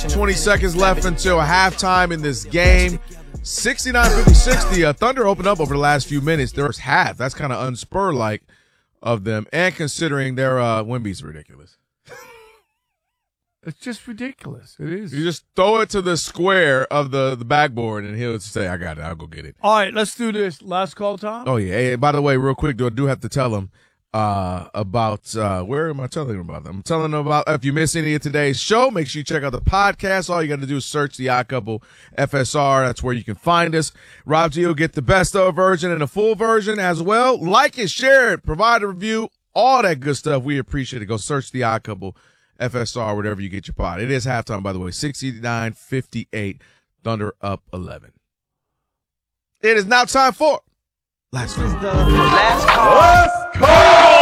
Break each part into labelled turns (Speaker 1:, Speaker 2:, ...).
Speaker 1: 20 seconds left until halftime in this game. 69-56. The Thunder opened up over the last few minutes. Their first half. That's kind of unspur-like of them. And considering their Wemby's ridiculous.
Speaker 2: It's just ridiculous. It is.
Speaker 1: You just throw it to the square of the backboard, and he'll say, I got it. I'll go get it.
Speaker 2: All right, let's do this. Last call time?
Speaker 1: Oh, yeah. Hey, by the way, real quick, I do have to tell them about where am I telling them about them? I'm telling them about if you miss any of today's show, make sure you check out the podcast. All you got to do is search the Odd Couple FSR. That's where you can find us. Rob G will get the best of version and the full version as well. Like it, share it, provide a review, all that good stuff. We appreciate it. Go search the Odd Couple FSR, whatever you get your pod. It is halftime, by the way. 69-58. Thunder up 11. It is now time for Last Call.
Speaker 3: Last call.
Speaker 1: Last call.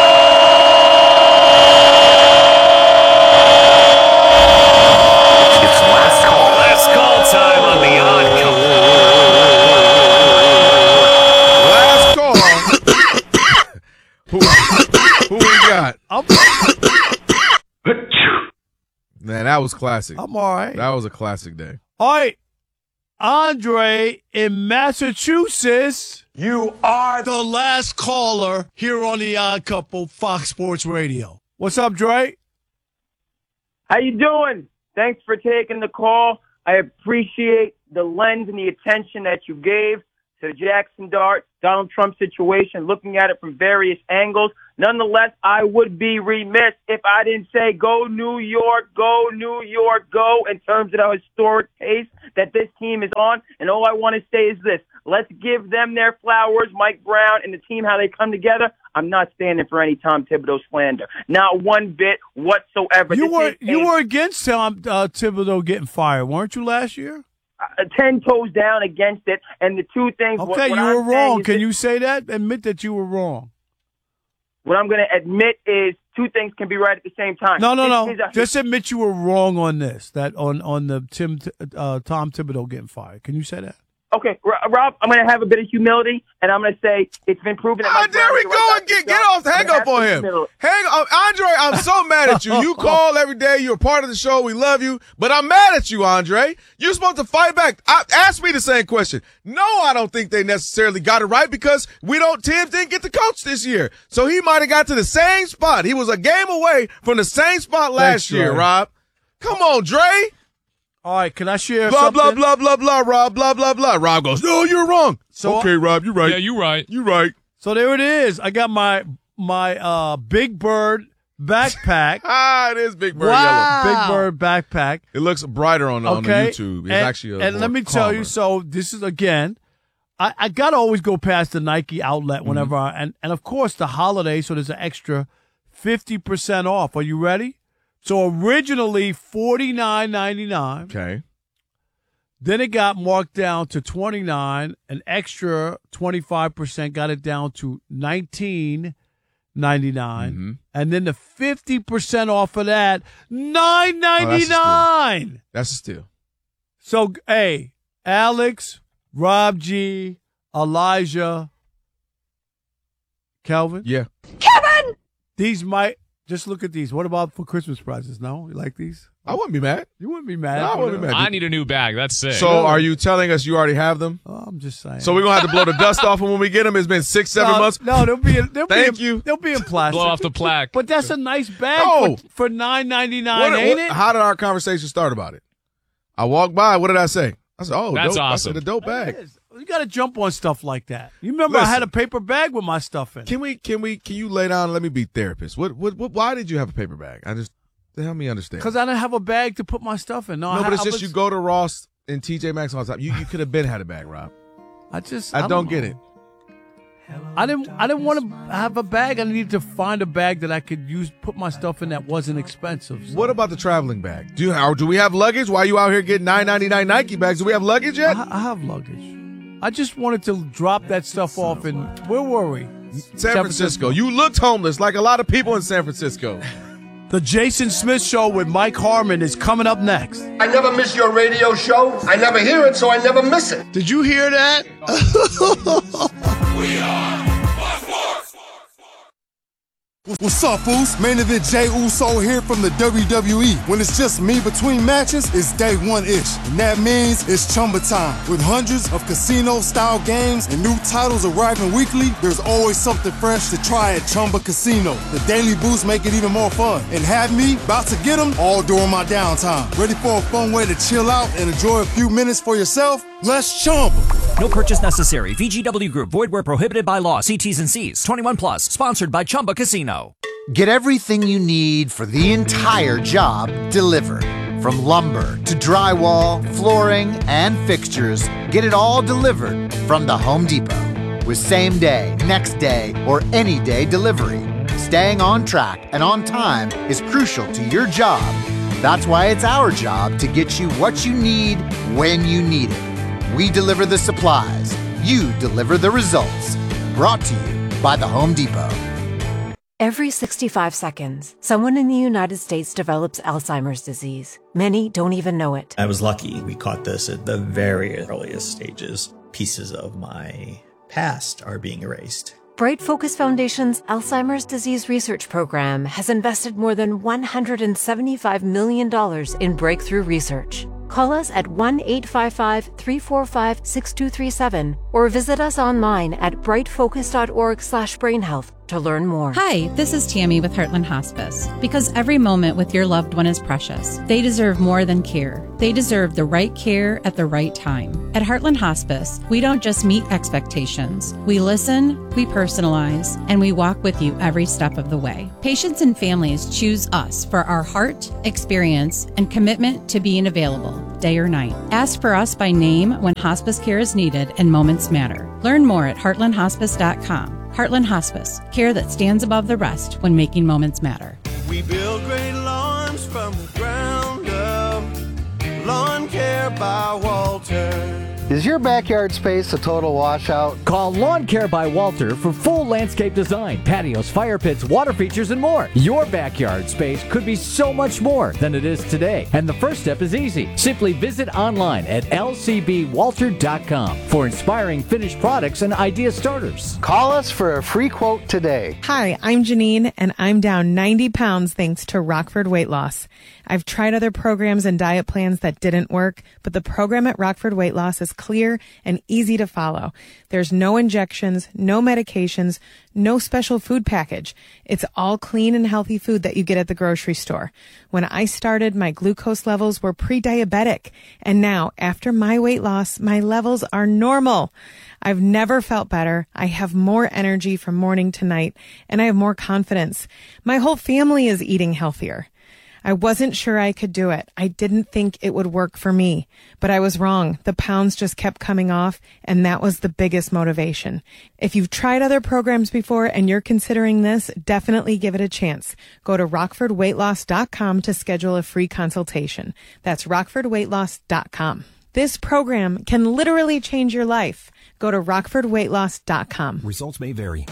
Speaker 3: It's last call. Last call time on the
Speaker 1: Odd Couple. Last call. Who we got? Man, that was classic.
Speaker 2: I'm all right.
Speaker 1: That was a classic day.
Speaker 2: All right. Andre in Massachusetts.
Speaker 4: You are the last caller here on the Odd Couple, Fox Sports Radio.
Speaker 2: What's up, Dre?
Speaker 5: How you doing? Thanks for taking the call. I appreciate the lens and the attention that you gave to the Jackson Dart, Donald Trump situation, looking at it from various angles. Nonetheless, I would be remiss if I didn't say go New York, go New York, go in terms of the historic pace that this team is on. And all I want to say is this. Let's give them their flowers, Mike Brown and the team, how they come together. I'm not standing for any Tom Thibodeau slander. Not one bit whatsoever.
Speaker 2: You were against Tom Thibodeau getting fired, weren't you, last year?
Speaker 5: 10 toes down against it. And the two things.
Speaker 2: Okay, you were wrong. Can you say that? Admit that you were wrong.
Speaker 5: What I'm going to admit is two things can be right at the same time.
Speaker 2: No. Just admit you were wrong on this. That on the Tom Thibodeau getting fired. Can you say that?
Speaker 5: Okay, Rob, I'm going to have a bit of humility, and I'm going to say it's been proven that
Speaker 1: there we go and get off. Hang up on him. Hang on. Andre, I'm so mad at you. You call every day. You're a part of the show. We love you. But I'm mad at you, Andre. You're supposed to fight back. Ask me the same question. No, I don't think they necessarily got it right because Tibbs didn't get the coach this year. So he might have got to the same spot. He was a game away from the same spot last year, Rob. Come on, Dre.
Speaker 2: All right, can I share
Speaker 1: blah,
Speaker 2: something?
Speaker 1: Blah, blah, blah, blah, Rob, blah, blah, blah. Rob goes, no, you're wrong.
Speaker 2: So,
Speaker 1: okay, Rob, you're right.
Speaker 6: Yeah, you're right.
Speaker 1: You're right.
Speaker 2: So there it is. I got my Big Bird backpack.
Speaker 1: It is Big Bird
Speaker 2: yellow.
Speaker 1: Big
Speaker 2: Bird backpack.
Speaker 1: It looks brighter on the YouTube. It's actually
Speaker 2: and let me tell you, so this is, again, I got to always go past the Nike outlet whenever and of course, the holiday, so there's an extra 50% off. Are you ready? So originally $49.99.
Speaker 1: Okay.
Speaker 2: Then it got marked down to $29. An extra 25% got it down to $19.99. And then the 50% off of that, $9.99.
Speaker 1: That's a steal.
Speaker 2: So, hey, Alex, Rob G, Elijah, Kelvin.
Speaker 1: Yeah.
Speaker 2: Kevin! These might. Just look at these. What about for Christmas prizes? No? You like these?
Speaker 1: I wouldn't be mad.
Speaker 2: You wouldn't be mad.
Speaker 1: No, I wouldn't be mad.
Speaker 6: I need a new bag. That's sick.
Speaker 1: So are you telling us you already have them?
Speaker 2: Oh, I'm just saying.
Speaker 1: So we're going to have to blow the dust off them when we get them? It's been 6-7 months?
Speaker 2: No, they'll be in plastic.
Speaker 6: Blow off the plaque.
Speaker 2: But that's a nice bag for $9.99, ain't it?
Speaker 1: How did our conversation start about it? I walked by. What did I say? I said,
Speaker 6: that's
Speaker 1: dope.
Speaker 6: awesome.
Speaker 1: I said, a dope bag.
Speaker 2: You got to jump on stuff like that. You remember I had a paper bag with my stuff in.
Speaker 1: Can you lay down and let me be therapist? Why did you have a paper bag? Help me understand.
Speaker 2: Because I didn't have a bag to put my stuff in.
Speaker 1: No, but it's just you go to Ross and TJ Maxx all the time. You could have had a bag, Rob.
Speaker 2: I
Speaker 1: don't get it.
Speaker 2: I didn't want to have a bag. I needed to find a bag that I could use, put my stuff in that wasn't expensive. So.
Speaker 1: What about the traveling bag? Do we have luggage? Why are you out here getting $9.99 Nike bags? Do we have luggage yet?
Speaker 2: I have luggage. I just wanted to drop that stuff off in, where were we?
Speaker 1: San Francisco. You looked homeless like a lot of people in San Francisco.
Speaker 2: The Jason Smith Show with Mike Harmon is coming up next.
Speaker 7: I never miss your radio show. I never hear it, so I never miss it.
Speaker 4: Did you hear that?
Speaker 3: We are
Speaker 8: What's up, fools? Main event Jey Uso here from the WWE. When it's just me between matches, it's day one-ish. And that means it's Chumba time. With hundreds of casino-style games and new titles arriving weekly, there's always something fresh to try at Chumba Casino. The daily boosts make it even more fun. And have me about to get them all during my downtime. Ready for a fun way to chill out and enjoy a few minutes for yourself? Let's Chumba.
Speaker 9: No purchase necessary. VGW Group. Void where prohibited by law. See T's and C's. 21 plus. Sponsored by Chumba Casino.
Speaker 10: Get everything you need for the entire job delivered. From lumber to drywall, flooring, and fixtures, get it all delivered from the Home Depot. With same day, next day, or any day delivery. Staying on track and on time is crucial to your job. That's why it's our job to get you what you need when you need it. We deliver the supplies. You deliver the results. Brought to you by the Home Depot.
Speaker 11: Every 65 seconds, someone in the United States develops Alzheimer's disease. Many don't even know it.
Speaker 12: I was lucky. We caught this at the very earliest stages. Pieces of my past are being erased.
Speaker 11: Bright Focus Foundation's Alzheimer's Disease Research Program has invested more than $175 million in breakthrough research. Call us at 1-855-345-6237 or visit us online at brightfocus.org/brainhealth to learn more.
Speaker 13: Hi, this is Tammy with Heartland Hospice. Because every moment with your loved one is precious, they deserve more than care. They deserve the right care at the right time. At Heartland Hospice, we don't just meet expectations. We listen, we personalize, and we walk with you every step of the way. Patients and families choose us for our heart, experience, and commitment to being available, day or night. Ask for us by name when hospice care is needed and moments matter. Learn more at heartlandhospice.com. Heartland Hospice, care that stands above the rest when making moments matter.
Speaker 14: We build great lawns from the ground up. Lawn Care by Walter.
Speaker 15: Is your backyard space a total washout?
Speaker 16: Call Lawn Care by Walter for full landscape design, patios, fire pits, water features, and more. Your backyard space could be so much more than it is today. And the first step is easy. Simply visit online at lcbwalter.com for inspiring finished products and idea starters.
Speaker 15: Call us for a free quote today.
Speaker 17: Hi, I'm Janine, and I'm down 90 pounds thanks to Rockford Weight Loss. I've tried other programs and diet plans that didn't work, but the program at Rockford Weight Loss is clear and easy to follow. There's no injections, no medications, no special food package. It's all clean and healthy food that you get at the grocery store. When I started, my glucose levels were pre-diabetic, and now, after my weight loss, my levels are normal. I've never felt better. I have more energy from morning to night, and I have more confidence. My whole family is eating healthier. I wasn't sure I could do it. I didn't think it would work for me, but I was wrong. The pounds just kept coming off, and that was the biggest motivation. If you've tried other programs before and you're considering this, definitely give it a chance. Go to rockfordweightloss.com to schedule a free consultation. That's rockfordweightloss.com. This program can literally change your life. Go to rockfordweightloss.com.
Speaker 18: Results may vary.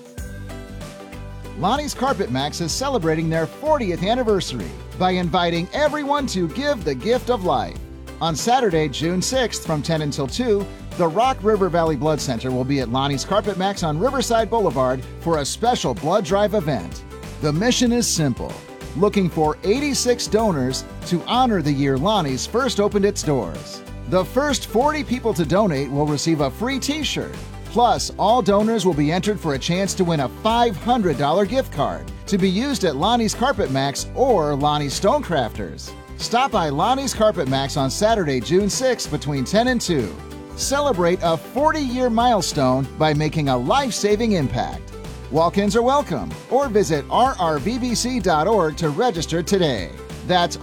Speaker 19: Lonnie's Carpet Max is celebrating their 40th anniversary by inviting everyone to give the gift of life. On Saturday, June 6th from 10 until 2, the Rock River Valley Blood Center will be at Lonnie's Carpet Max on Riverside Boulevard for a special blood drive event. The mission is simple, looking for 86 donors to honor the year Lonnie's first opened its doors. The first 40 people to donate will receive a free t-shirt. Plus, all donors will be entered for a chance to win a $500 gift card to be used at Lonnie's Carpet Max or Lonnie's Stonecrafters. Stop by Lonnie's Carpet Max on Saturday, June 6th between 10 and 2. Celebrate a 40-year milestone by making a life-saving impact. Walk-ins are welcome, or visit rrvbc.org to register today. That's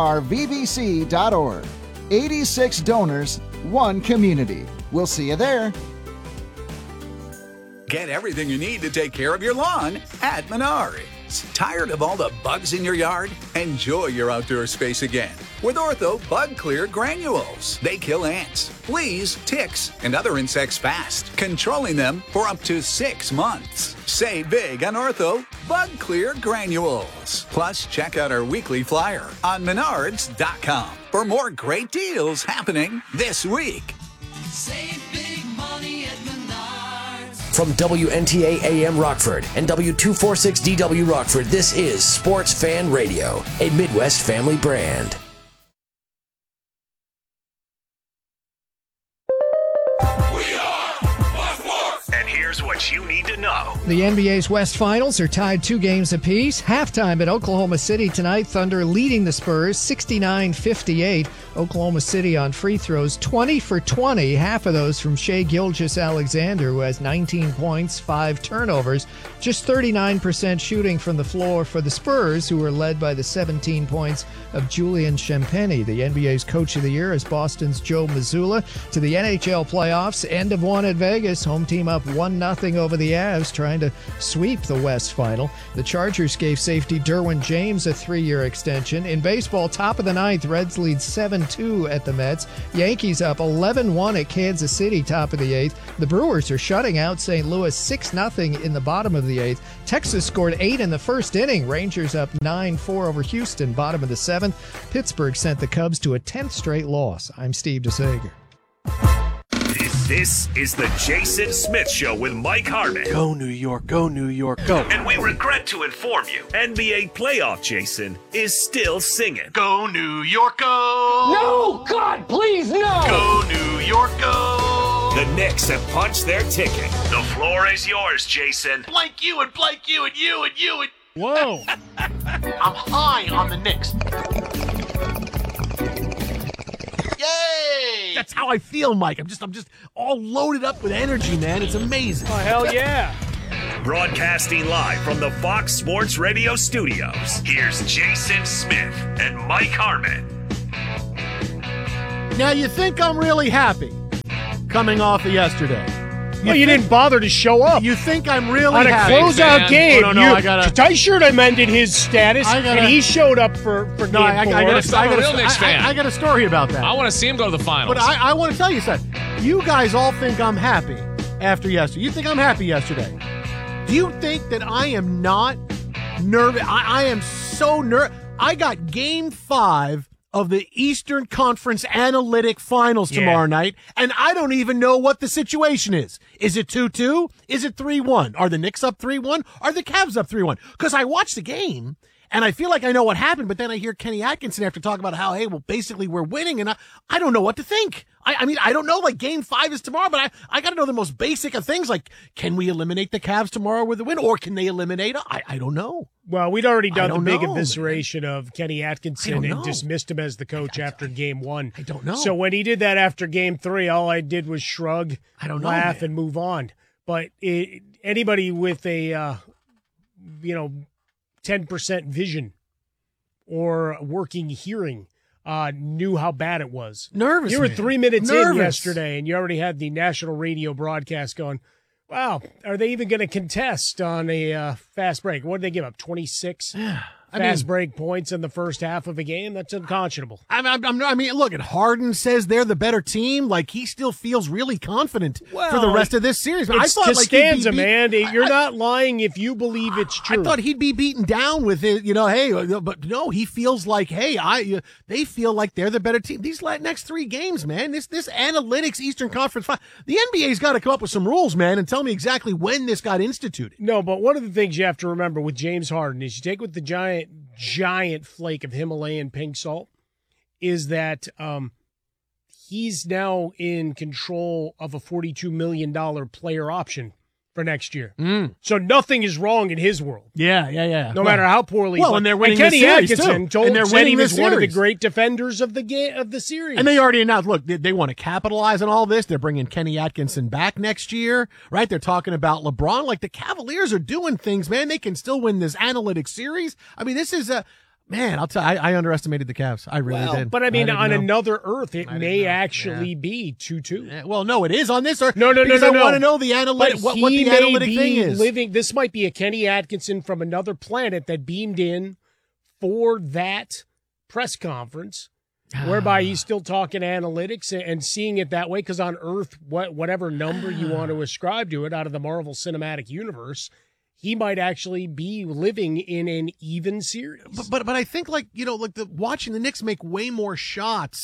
Speaker 19: rrvbc.org. 86 donors, one community. We'll see you there.
Speaker 20: Get everything you need to take care of your lawn at Menards. Tired of all the bugs in your yard? Enjoy your outdoor space again with Ortho Bug Clear Granules. They kill ants, fleas, ticks, and other insects fast, controlling them for up to 6 months. Save big on Ortho Bug Clear Granules. Plus, check out our weekly flyer on Menards.com for more great deals happening this week.
Speaker 14: Save big money at Menards.
Speaker 18: From WNTA AM Rockford and W246DW Rockford, this is Sports Fan Radio, a Midwest family brand.
Speaker 3: And here's what you need to know.
Speaker 21: The NBA's West Finals are tied 2 games apiece. Halftime at Oklahoma City tonight, Thunder leading the Spurs 69-58. Oklahoma City on free throws 20 for 20, half of those from Shai Gilgeous-Alexander, who has 19 points, 5 turnovers. Just 39% shooting from the floor for the Spurs, who were led by the 17 points of Julian Champagnie. The NBA's Coach of the Year is Boston's Joe Mazzulla. To the NHL playoffs, end of one at Vegas. Home team up 1-0 over the Avs, trying to sweep the West Final. The Chargers gave safety Derwin James a 3-year extension. In baseball, top of the ninth, Reds lead 7-2 at the Mets. Yankees up 11-1 at Kansas City, top of the 8th. The Brewers are shutting out St. Louis 6-0 in the bottom of the 8th. Texas scored 8 in the first inning. Rangers up 9-4 over Houston, bottom of the 7th. Pittsburgh sent the Cubs to a 10th straight loss. I'm Steve DeSager.
Speaker 3: This is the Jason Smith Show with Mike Harmon.
Speaker 4: Go New York, go New York, go.
Speaker 3: And we regret to inform you, NBA playoff Jason is still singing. Go New York, go!
Speaker 22: No, God, please, no!
Speaker 3: Go New York, go! The Knicks have punched their ticket. The floor is yours, Jason.
Speaker 4: Blank you and blank you and you and you and...
Speaker 2: Whoa.
Speaker 4: I'm high on the Knicks. Yay!
Speaker 2: That's how I feel, Mike. I'm just all loaded up with energy, man. It's amazing.
Speaker 22: Oh, hell yeah.
Speaker 3: Broadcasting live from the Fox Sports Radio studios, here's Jason Smith and Mike Harmon.
Speaker 2: Now, you think I'm really happy coming off of yesterday?
Speaker 22: Well, you didn't bother to show up.
Speaker 2: You think I'm really
Speaker 22: on a
Speaker 2: happy?
Speaker 22: closeout game?
Speaker 2: Oh, no, I gotta.
Speaker 22: Ty Shirt amended his status, and he showed up for game 4.
Speaker 2: I got a story about that.
Speaker 6: I want to see him go to the finals.
Speaker 2: But I want to tell you something. You guys all think I'm happy after yesterday. You think I'm happy yesterday. Do you think that I am not nervous? I am so nervous. I got Game 5 of the Eastern Conference Analytic Finals tomorrow night, and I don't even know what the situation is. Is it 2-2? Is it 3-1? Are the Knicks up 3-1? Are the Cavs up 3-1? Because I watched the game, and I feel like I know what happened, but then I hear Kenny Atkinson have to talk about how, hey, well, basically we're winning, and I don't know what to think. I mean, I don't know, like, Game 5 is tomorrow, but I got to know the most basic of things, like, can we eliminate the Cavs tomorrow with a win, or can they eliminate them? I don't know.
Speaker 22: Well, we'd already done the big evisceration of Kenny Atkinson and dismissed him as the coach after Game 1.
Speaker 2: I don't know.
Speaker 22: So when he did that after Game 3, all I did was shrug, laugh, and move on. But anybody with a, 10% vision or working hearing knew how bad it was.
Speaker 2: Nervous.
Speaker 22: You were
Speaker 2: man.
Speaker 22: 3 minutes
Speaker 2: Nervous.
Speaker 22: in yesterday, and you already had the national radio broadcast going, wow, are they even going to contest on a fast break? What did they give up, 26 fast break points in the first half of a game? That's unconscionable.
Speaker 2: I mean, look, Harden says they're the better team. Like, he still feels really confident for the rest of this series. But
Speaker 22: it's Costanza, man. You're not lying if you believe it's true.
Speaker 2: I thought he'd be beaten down with it, hey, but no, he feels like, hey, they feel like they're the better team. These next 3 games, man, this analytics Eastern Conference, the NBA's got to come up with some rules, man, and tell me exactly when this got instituted.
Speaker 22: No, but one of the things you have to remember with James Harden is you take with the giant flake of Himalayan pink salt is that he's now in control of a $42 million player option for next year. So nothing is wrong in his world.
Speaker 2: Yeah.
Speaker 22: No matter how poorly.
Speaker 2: And they're winning
Speaker 22: Kenny
Speaker 2: the series
Speaker 22: Atkinson
Speaker 2: too. And they're
Speaker 22: said
Speaker 2: winning
Speaker 22: he was
Speaker 2: the
Speaker 22: one of the
Speaker 2: series.
Speaker 22: great defenders of the series.
Speaker 2: And they already announced, look, they want to capitalize on all this. They're bringing Kenny Atkinson back next year, right? They're talking about LeBron. Like, the Cavaliers are doing things, man. They can still win this analytic series. I mean, this is man, I'll tell you, I underestimated the Cavs. I really did.
Speaker 22: But I mean, on another Earth, it may actually be 2-2.
Speaker 2: Well, no, it is on this Earth.
Speaker 22: No.
Speaker 2: I want to know the analytic, what the analytic thing is.
Speaker 22: This might be a Kenny Atkinson from another planet that beamed in for that press conference, whereby he's still talking analytics and seeing it that way. Because on Earth, whatever number you want to ascribe to it out of the Marvel Cinematic Universe, he might actually be living in an even series.
Speaker 2: But I think, watching the Knicks make way more shots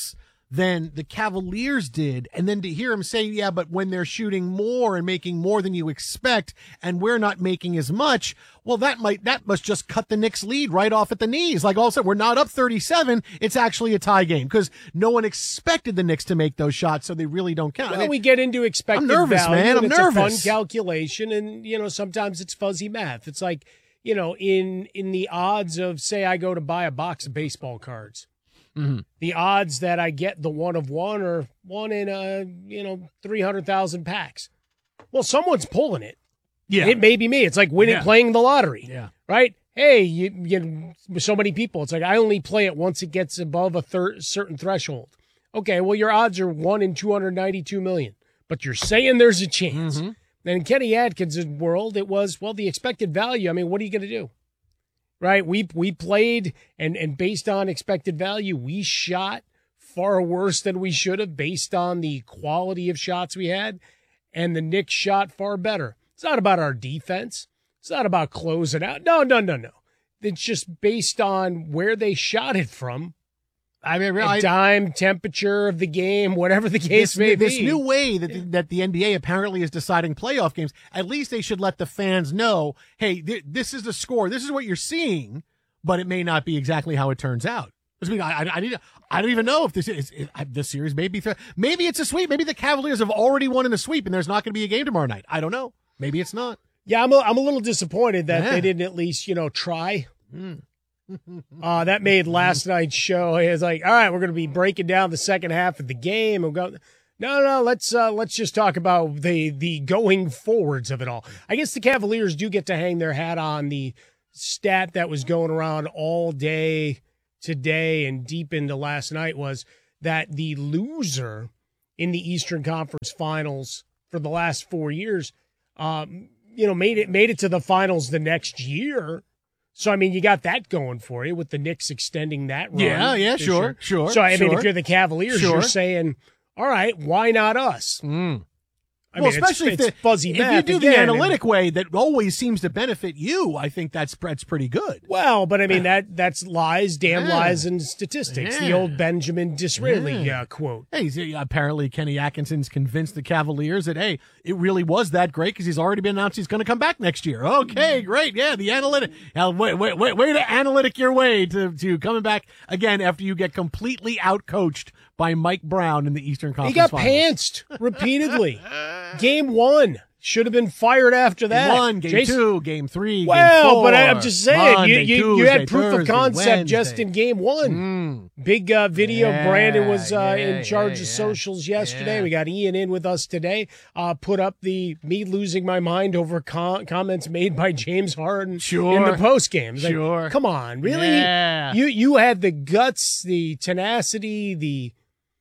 Speaker 1: than the Cavaliers did. And then to hear him say, yeah, but when they're shooting more and making more than you expect and we're not making as much, well, that must just cut the Knicks lead right off at the knees. Like all of a sudden, we're not up 37. It's actually a tie game because no one expected the Knicks to make those shots, so they really don't count.
Speaker 22: Well, we get into expected
Speaker 1: I'm nervous,
Speaker 22: value.
Speaker 1: Man. I'm
Speaker 22: it's
Speaker 1: nervous.
Speaker 22: a fun calculation, and, sometimes it's fuzzy math. It's like, in the odds of, say, I go to buy a box of baseball cards.
Speaker 1: Mm-hmm.
Speaker 22: The odds that I get the one of one are 1 in 300,000 packs. Well, someone's pulling it.
Speaker 1: Yeah,
Speaker 22: it may be me. It's like playing the lottery.
Speaker 1: Yeah,
Speaker 22: right. Hey, you so many people. It's like I only play it once it gets above a certain threshold. Okay, well your odds are 1 in 292 million, but you're saying there's a chance.
Speaker 1: Mm-hmm.
Speaker 22: And in Kenny Atkins' world, it was the expected value. I mean, what are you going to do? Right, we played, and based on expected value, we shot far worse than we should have based on the quality of shots we had, and the Knicks shot far better. It's not about our defense. It's not about closing out. No. It's just based on where they shot it from.
Speaker 1: I mean, really,
Speaker 22: time, temperature of the game, whatever the case may be.
Speaker 1: This new way that the NBA apparently is deciding playoff games, at least they should let the fans know, hey, this is the score. This is what you're seeing, but it may not be exactly how it turns out. I don't even know if this series may be maybe it's a sweep. Maybe the Cavaliers have already won in a sweep, and there's not going to be a game tomorrow night. I don't know. Maybe it's not.
Speaker 22: Yeah, I'm a little disappointed that they didn't at least try. That made last night's show. It was like, all right, we're going to be breaking down the second half of the game. We'll go. No, let's just talk about the going forwards of it all. I guess the Cavaliers do get to hang their hat on the stat that was going around all day today and deep into last night was that the loser in the Eastern Conference Finals for the last 4 years, made it to the finals the next year. So, I mean, you got that going for you with the Knicks extending that run.
Speaker 1: Yeah, sure.
Speaker 22: So, I mean, if you're the Cavaliers, you're saying, all right, why not us? I mean,
Speaker 1: especially
Speaker 22: it's fuzzy math.
Speaker 1: If you do the analytic way that always seems to benefit you, I think that's pretty good.
Speaker 22: Well, but I mean, that's lies, damn lies, and statistics. The old Benjamin Disraeli quote.
Speaker 1: Hey, apparently Kenny Atkinson's convinced the Cavaliers that, hey, it really was that great because he's already been announced he's going to come back next year. Okay, great. Yeah, the analytic. Way to analytic your way to coming back again after you get completely outcoached by Mike Brown in the Eastern Conference
Speaker 22: Finals.
Speaker 1: He got
Speaker 22: pantsed repeatedly. Game 1 should have been fired after that.
Speaker 1: Game 1, Game 2, Game 3,
Speaker 22: well,
Speaker 1: Game 4.
Speaker 22: But I'm just saying,
Speaker 1: Monday,
Speaker 22: you had proof
Speaker 1: Thursday,
Speaker 22: of concept
Speaker 1: Wednesday.
Speaker 22: just in Game 1. Big video. Brandon was in charge of socials yesterday.
Speaker 1: Yeah.
Speaker 22: We got Ian in with us today. Put up me losing my mind over comments made by James Harden in the post game. Like, come on, really?
Speaker 1: Yeah.
Speaker 22: You had the guts, the tenacity, the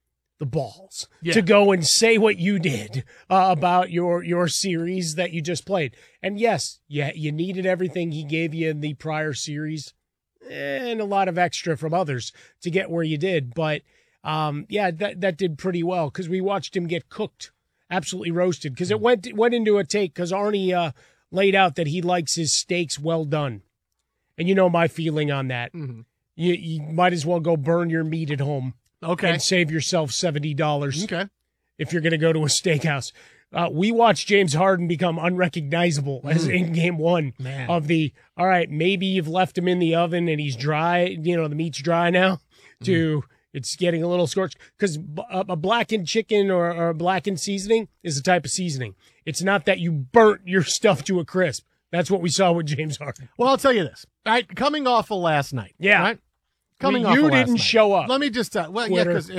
Speaker 22: balls to go and say what you did about your series that you just played. And yes, you needed everything he gave you in the prior series and a lot of extra from others to get where you did. But that did pretty well because we watched him get cooked, absolutely roasted, because it went into a take because Arnie laid out that he likes his steaks well done. And you know my feeling on that. Mm-hmm. You might as well go burn your meat at home.
Speaker 1: Okay.
Speaker 22: And save yourself $70.
Speaker 1: Okay.
Speaker 22: If you're going to go to a steakhouse. We watched James Harden become unrecognizable as in Game 1 of the, all right, maybe you've left him in the oven and he's dry, the meat's dry now, to it's getting a little scorched. Because a blackened chicken or a blackened seasoning is a type of seasoning. It's not that you burnt your stuff to a crisp. That's what we saw with James Harden.
Speaker 1: Well, I'll tell you this. All right, coming off of last night.
Speaker 22: Yeah.
Speaker 1: Right?
Speaker 22: You didn't show up.
Speaker 1: Let me just because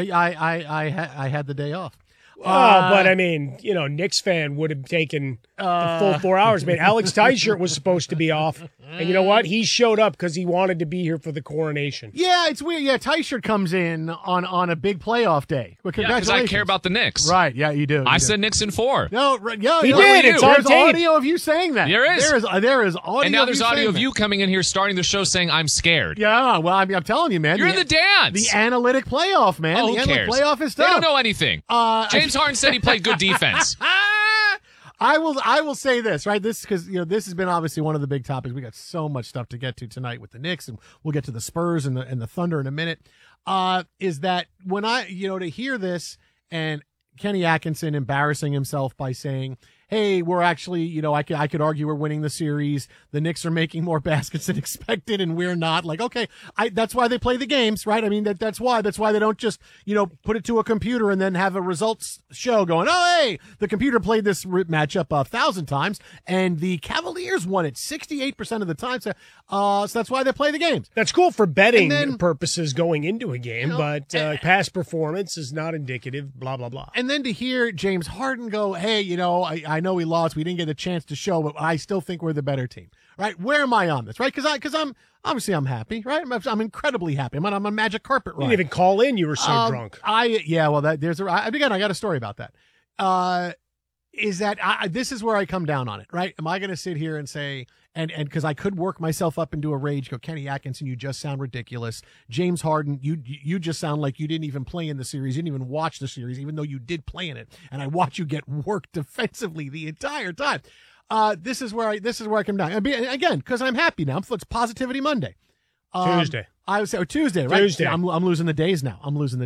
Speaker 1: I had the day off.
Speaker 22: But I mean, Knicks fan would have taken the full 4 hours. Man, Alex Tyshirt was supposed to be off, and you know what? He showed up because he wanted to be here for the coronation.
Speaker 1: Yeah, it's weird. Yeah, Tyshirt comes in on a big playoff day. Well,
Speaker 6: because I care about the Knicks.
Speaker 1: Right? Yeah, you do.
Speaker 6: I said Knicks in 4.
Speaker 1: No,
Speaker 22: he did. It's on
Speaker 1: There's
Speaker 22: tape.
Speaker 1: audio of you saying that.
Speaker 6: There is.
Speaker 1: There is audio.
Speaker 6: And now there's audio of
Speaker 1: you
Speaker 6: you coming in here starting the show saying I'm scared.
Speaker 1: Yeah, well, I'm telling you, man.
Speaker 6: You're in the dance.
Speaker 1: The analytic playoff, man.
Speaker 6: Oh,
Speaker 1: the
Speaker 6: who cares?
Speaker 1: analytic playoff is tough.
Speaker 6: They don't know anything. James Harden said he played good defense.
Speaker 1: I will say this, right? This, because this has been obviously one of the big topics. We got so much stuff to get to tonight with the Knicks, and we'll get to the Spurs and the Thunder in a minute. Is that when to hear this and Kenny Atkinson embarrassing himself by saying, hey, we're actually, I could argue we're winning the series. The Knicks are making more baskets than expected, and we're not. Like, okay, that's why they play the games, right? I mean, that's why they don't just, put it to a computer and then have a results show going, oh, hey, the computer played this matchup 1,000 times, and the Cavaliers won it 68% of the time. So that's why they play the games.
Speaker 22: That's cool for betting purposes going into a game, but past performance is not indicative, blah, blah, blah.
Speaker 1: And then to hear James Harden go, hey, I know we lost. We didn't get a chance to show, but I still think we're the better team. Right? Where am I on this? Right? Because I'm happy. Right? I'm incredibly happy. I'm on a magic carpet ride.
Speaker 22: You didn't even call in. You were so drunk.
Speaker 1: I got a story about that. Is that this is where I come down on it. Right? Am I going to sit here and say, and because I could work myself up into a rage, go, Kenny Atkinson, you just sound ridiculous. James Harden, you just sound like you didn't even play in the series. You didn't even watch the series, even though you did play in it. And I watch you get worked defensively the entire time. This is where I come down. Again, because I'm happy now. It's Positivity Monday.
Speaker 22: Tuesday.
Speaker 1: I would say Tuesday, right?
Speaker 22: Tuesday.
Speaker 1: I'm losing the days now.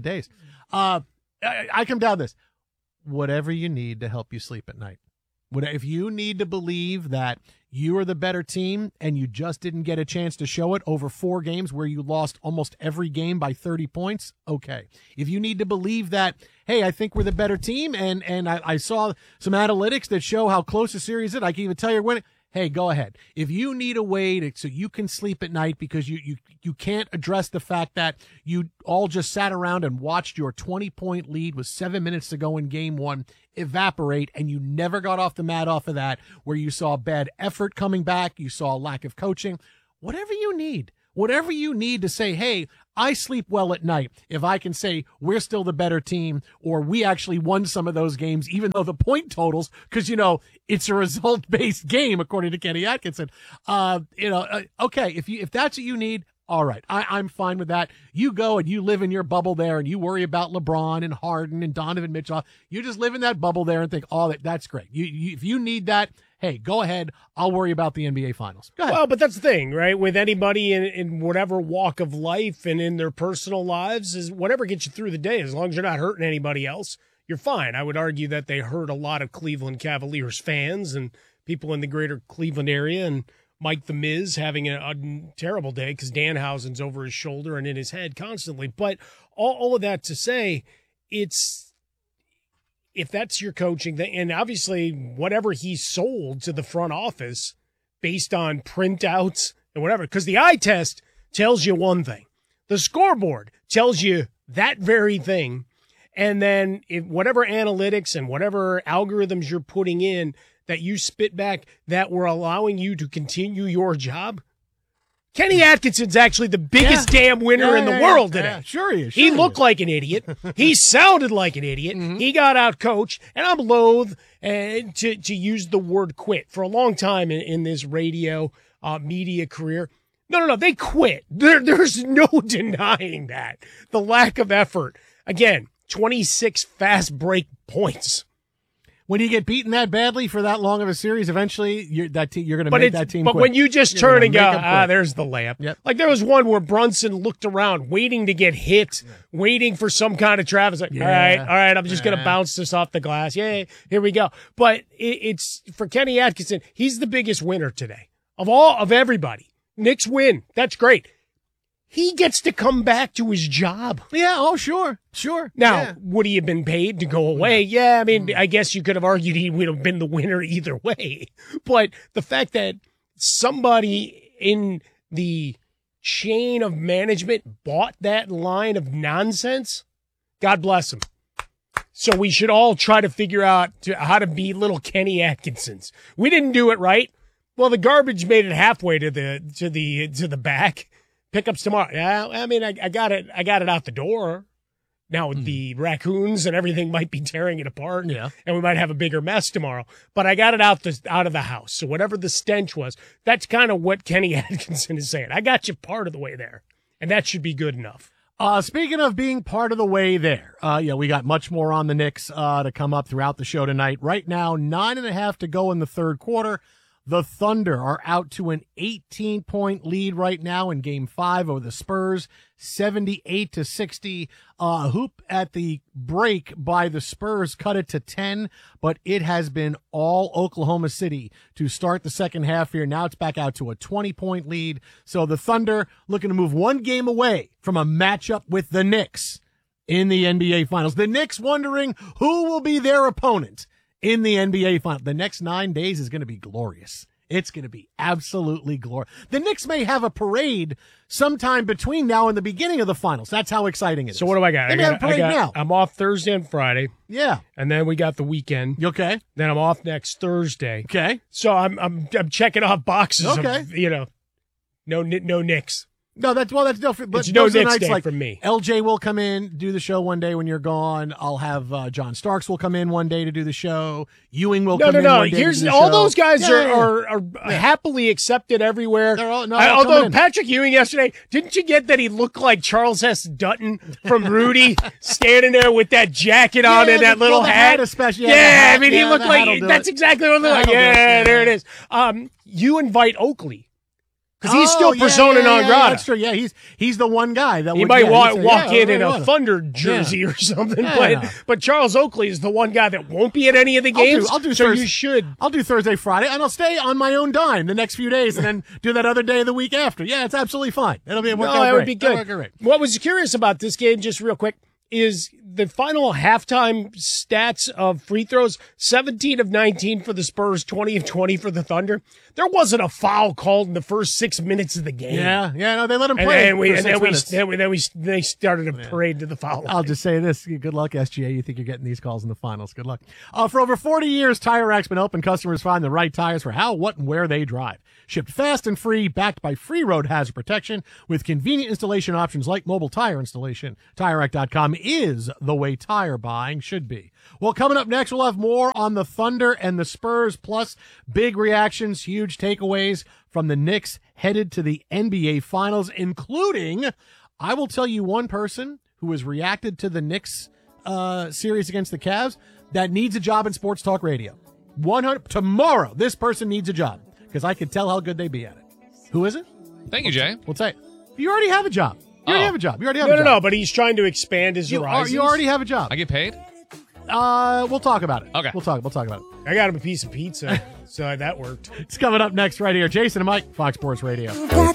Speaker 1: I come down this. Whatever you need to help you sleep at night. If you need to believe that you are the better team and you just didn't get a chance to show it over 4 games where you lost almost every game by 30 points, okay. If you need to believe that, hey, I think we're the better team and I saw some analytics that show how close the series is, I can even tell you're winning, hey, go ahead. If you need a way so you can sleep at night because you can't address the fact that you all just sat around and watched your 20-point lead with 7 minutes to go in game 1 evaporate, and you never got off the mat off of that, where you saw bad effort coming back, you saw a lack of coaching, whatever you need to say, hey, I sleep well at night if I can say we're still the better team, or we actually won some of those games, even though the point totals, because, it's a result-based game, according to Kenny Atkinson. Okay, if that's what you need, all right, I'm fine with that. You go and you live in your bubble there and you worry about LeBron and Harden and Donovan Mitchell. You just live in that bubble there and think, that's great. If you need that, hey, go ahead. I'll worry about the NBA Finals. Go ahead.
Speaker 22: Well, but that's the thing, right? With anybody in whatever walk of life and in their personal lives, is whatever gets you through the day, as long as you're not hurting anybody else, you're fine. I would argue that they hurt a lot of Cleveland Cavaliers fans and people in the greater Cleveland area, and Mike the Miz having a terrible day because Danhausen's over his shoulder and in his head constantly. But all of that to say, if that's your coaching thing, and obviously whatever he sold to the front office based on printouts and whatever, because the eye test tells you one thing. The scoreboard tells you that very thing. And then if whatever analytics and whatever algorithms you're putting in that you spit back that were allowing you to continue your job, Kenny Atkinson's actually the biggest damn winner in the world today.
Speaker 1: Yeah, sure he is.
Speaker 22: He looked like an idiot. He sounded like an idiot. Mm-hmm. He got out coached, and I'm loath to use the word quit. For a long time in this radio media career, no, they quit. There's no denying that. The lack of effort. Again, 26 fast break points.
Speaker 1: When you get beaten that badly for that long of a series, eventually you're going to make that team
Speaker 22: But
Speaker 1: quit.
Speaker 22: when you just turn and go, there's the layup.
Speaker 1: Yep.
Speaker 22: Like there was one where Brunson looked around, waiting to get hit, waiting for some kind of Travis. Like, all right, I'm just going to bounce this off the glass. Yay, here we go. But it's for Kenny Atkinson, he's the biggest winner today of everybody. Knicks win. That's great. He gets to come back to his job.
Speaker 1: Yeah, oh, sure.
Speaker 22: Now, would he have been paid to go away? Yeah, I mean, I guess you could have argued he would have been the winner either way. But the fact that somebody in the chain of management bought that line of nonsense, God bless him. So we should all try to figure out how to be little Kenny Atkinsons. We didn't do it right. Well, the garbage made it halfway to the back. Pickups tomorrow. Yeah, I mean, I got it out the door. Now the raccoons and everything might be tearing it apart.
Speaker 1: Yeah.
Speaker 22: And we might have a bigger mess tomorrow. But I got it out of the house. So whatever the stench was, that's kind of what Kenny Atkinson is saying. I got you part of the way there. And that should be good enough.
Speaker 1: Speaking of being part of the way there, we got much more on the Knicks to come up throughout the show tonight. Right now, 9.5 to go in the third quarter. The Thunder are out to an 18-point lead right now in Game 5 over the Spurs, 78-60. Hoop at the break by the Spurs cut it to 10, but it has been all Oklahoma City to start the second half here. Now it's back out to a 20-point lead. So the Thunder looking to move one game away from a matchup with the Knicks in the NBA Finals. The Knicks wondering who will be their opponent in the NBA Finals. The next 9 days is going to be glorious. It's going to be absolutely glorious. The Knicks may have a parade sometime between now and the beginning of the Finals. That's how exciting it is.
Speaker 22: So what do I got?
Speaker 1: They may have a parade now.
Speaker 22: I'm off Thursday and Friday.
Speaker 1: Yeah.
Speaker 22: And then we got the weekend.
Speaker 1: You okay?
Speaker 22: Then I'm off next Thursday.
Speaker 1: Okay.
Speaker 22: So I'm checking off boxes
Speaker 1: Okay.
Speaker 22: of, no Knicks.
Speaker 1: No, that's different. But
Speaker 22: It's no
Speaker 1: those are
Speaker 22: Knicks
Speaker 1: nights
Speaker 22: day
Speaker 1: like
Speaker 22: for me.
Speaker 1: LJ will come in, do the show one day when you're gone. I'll have John Starks will come in one day to do the show. Ewing will come in one day
Speaker 22: Here's
Speaker 1: to do the
Speaker 22: all
Speaker 1: show.
Speaker 22: those guys
Speaker 1: Yeah.
Speaker 22: are happily accepted everywhere.
Speaker 1: They're all
Speaker 22: Although
Speaker 1: coming in.
Speaker 22: Patrick Ewing yesterday, didn't you get that he looked like Charles S. Dutton from Rudy, standing there with that jacket on and that little hat?
Speaker 1: especially.
Speaker 22: Yeah, I mean, he
Speaker 1: yeah,
Speaker 22: looked
Speaker 1: the hat'll
Speaker 22: like
Speaker 1: do
Speaker 22: that's
Speaker 1: it.
Speaker 22: exactly what it looked like.
Speaker 1: That'll do it.
Speaker 22: Yeah, there it is. You invite Oakley. Because he's still persona non grata.
Speaker 1: That's true. Yeah, he's the one guy that
Speaker 22: He
Speaker 1: would
Speaker 22: might walk in
Speaker 1: yeah,
Speaker 22: a Thunder jersey or something,
Speaker 1: Yeah.
Speaker 22: but Charles Oakley is the one guy that won't be at any of the games.
Speaker 1: I'll do
Speaker 22: so
Speaker 1: Thursday.
Speaker 22: you should.
Speaker 1: I'll do Thursday, Friday, and I'll stay on my own dime the next few days, and then do that other day of the week after. Yeah, it's absolutely fine. It'll be work out
Speaker 22: that
Speaker 1: great.
Speaker 22: would be good.
Speaker 1: That'll work great.
Speaker 22: What was curious about this game, just real quick, is the final halftime stats of free throws: 17 of 19 for the Spurs, 20 of 20 for the Thunder. There wasn't a foul called in the first 6 minutes of the game.
Speaker 1: Yeah, no, they let him play.
Speaker 22: They started a parade to the foul line.
Speaker 1: I'll just say this. Good luck, SGA. You think you're getting these calls in the finals. Good luck. For over 40 years, Tire Rack's been helping customers find the right tires for how, what, and where they drive. Shipped fast and free, backed by free road hazard protection with convenient installation options like mobile tire installation. TireRack.com is the way tire buying should be. Well, coming up next, we'll have more on the Thunder and the Spurs, plus big reactions, huge takeaways from the Knicks headed to the NBA Finals, including, I will tell you one person who has reacted to the Knicks series against the Cavs that needs a job in sports talk radio. 100 tomorrow, this person needs a job because I can tell how good they be at it. Who is it?
Speaker 6: Thank you, Jay.
Speaker 1: We'll say you already have a job. You already have a job. You already have a job.
Speaker 22: No, but he's trying to expand his horizons.
Speaker 1: You already have a job.
Speaker 6: I get paid?
Speaker 1: We'll talk about it.
Speaker 6: Okay.
Speaker 1: We'll talk about it.
Speaker 22: I got him a piece of pizza, so that worked.
Speaker 1: It's coming up next right here. Jason and Mike, Fox Sports Radio.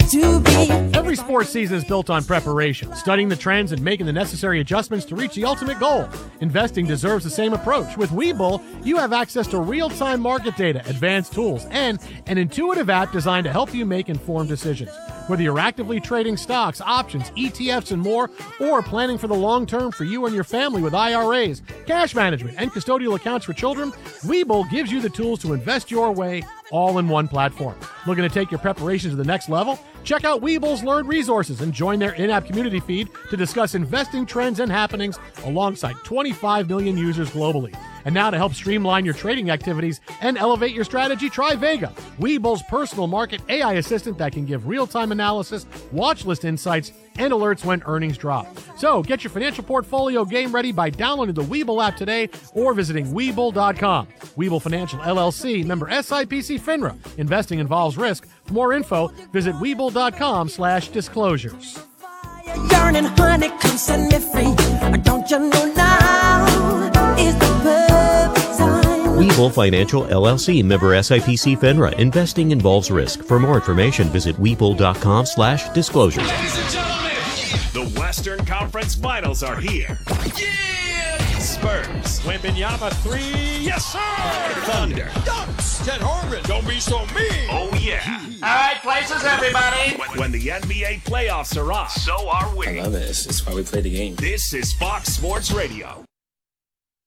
Speaker 1: Every sports season is built on preparation, studying the trends and making the necessary adjustments to reach the ultimate goal. Investing deserves the same approach. With Webull, you have access to real-time market data, advanced tools, and an intuitive app designed to help you make informed decisions. Whether you're actively trading stocks, options, ETFs, and more, or planning for the long term for you and your family with IRAs, cash management, and custodial accounts for children, Webull gives you the tools to invest your way all in one platform. Looking to take your preparations to the next level? Check out Webull's Learn Resources and join their in-app community feed to discuss investing trends and happenings alongside 25 million users globally. And now to help streamline your trading activities and elevate your strategy, try Vega, Webull's personal market AI assistant that can give real-time analysis, watch list insights, and alerts when earnings drop. So get your financial portfolio game ready by downloading the Webull app today or visiting Webull.com. Webull Financial LLC, member SIPC FINRA. Investing involves risk. For more info, visit Webull.com/disclosures.
Speaker 5: Yearning honey, come set me free. Don't you know now is the perfect time?
Speaker 7: Webull Financial LLC, member SIPC FINRA. Investing involves risk. For more information, visit Webull.com/disclosures.
Speaker 3: The Western Conference Finals are here. Yeah! Spurs.
Speaker 23: Wembanyama 3. Yes, sir!
Speaker 3: Thunder.
Speaker 23: Dunks. Ted Horman. Don't be so mean.
Speaker 3: Oh, yeah.
Speaker 23: All right, places, everybody.
Speaker 3: When the NBA playoffs are on, so are we.
Speaker 24: I love it. It's why we play the game.
Speaker 3: This is Fox Sports Radio.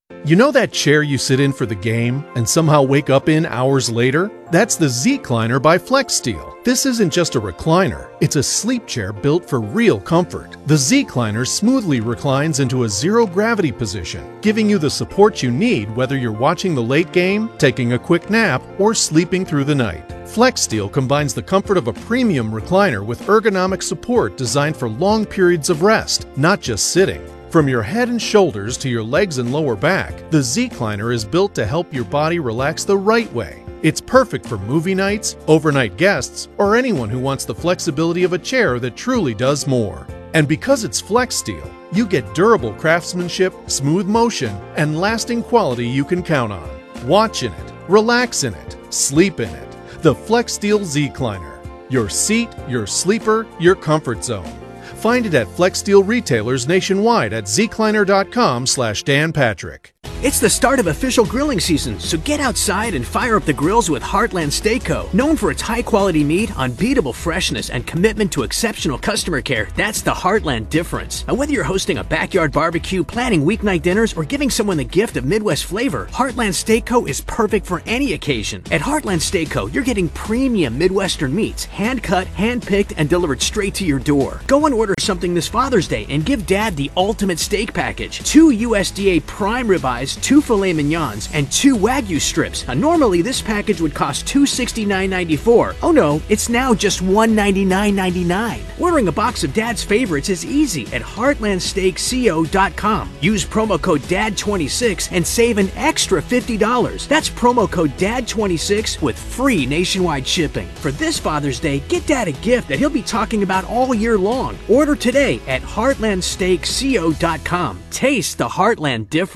Speaker 8: You know that chair you sit in for the game and somehow wake up in hours later? That's the Z-Cliner by FlexSteel. This isn't just a recliner, it's a sleep chair built for real comfort. The Z-Cliner smoothly reclines into a zero-gravity position, giving you the support you need whether you're watching the late game, taking a quick nap, or sleeping through the night. FlexSteel combines the comfort of a premium recliner with ergonomic support designed for long periods of rest, not just sitting. From your head and shoulders to your legs and lower back, the Z-Cliner is built to help your body relax the right way. It's perfect for movie nights, overnight guests, or anyone who wants the flexibility of a chair that truly does more. And because it's FlexSteel, you get durable craftsmanship, smooth motion, and lasting quality you can count on. Watch in it, relax in it, sleep in it. The FlexSteel Z-Cliner. Your seat, your sleeper, your comfort zone. Find it at FlexSteel retailers nationwide at zcliner.com/Dan Patrick.
Speaker 9: It's the start of official grilling season, so get outside and fire up the grills with Heartland Steak Co. Known for its high-quality meat, unbeatable freshness, and commitment to exceptional customer care, that's the Heartland difference. Now, whether you're hosting a backyard barbecue, planning weeknight dinners, or giving someone the gift of Midwest flavor, Heartland Steak Co. is perfect for any occasion. At Heartland Steak Co., you're getting premium Midwestern meats, hand-cut, hand-picked, and delivered straight to your door. Go and order something this Father's Day and give Dad the ultimate steak package. 2 USDA prime ribeyes, 2 filet mignons, and 2 Wagyu strips. Now, normally this package would cost $269.94. Oh no, it's now just $199.99. Ordering a box of Dad's favorites is easy at heartlandsteakco.com. Use promo code DAD26 and save an extra $50. That's promo code DAD26 with free nationwide shipping. For this Father's Day, get Dad a gift that he'll be talking about all year long. Order today at heartlandsteakco.com. Taste the Heartland difference.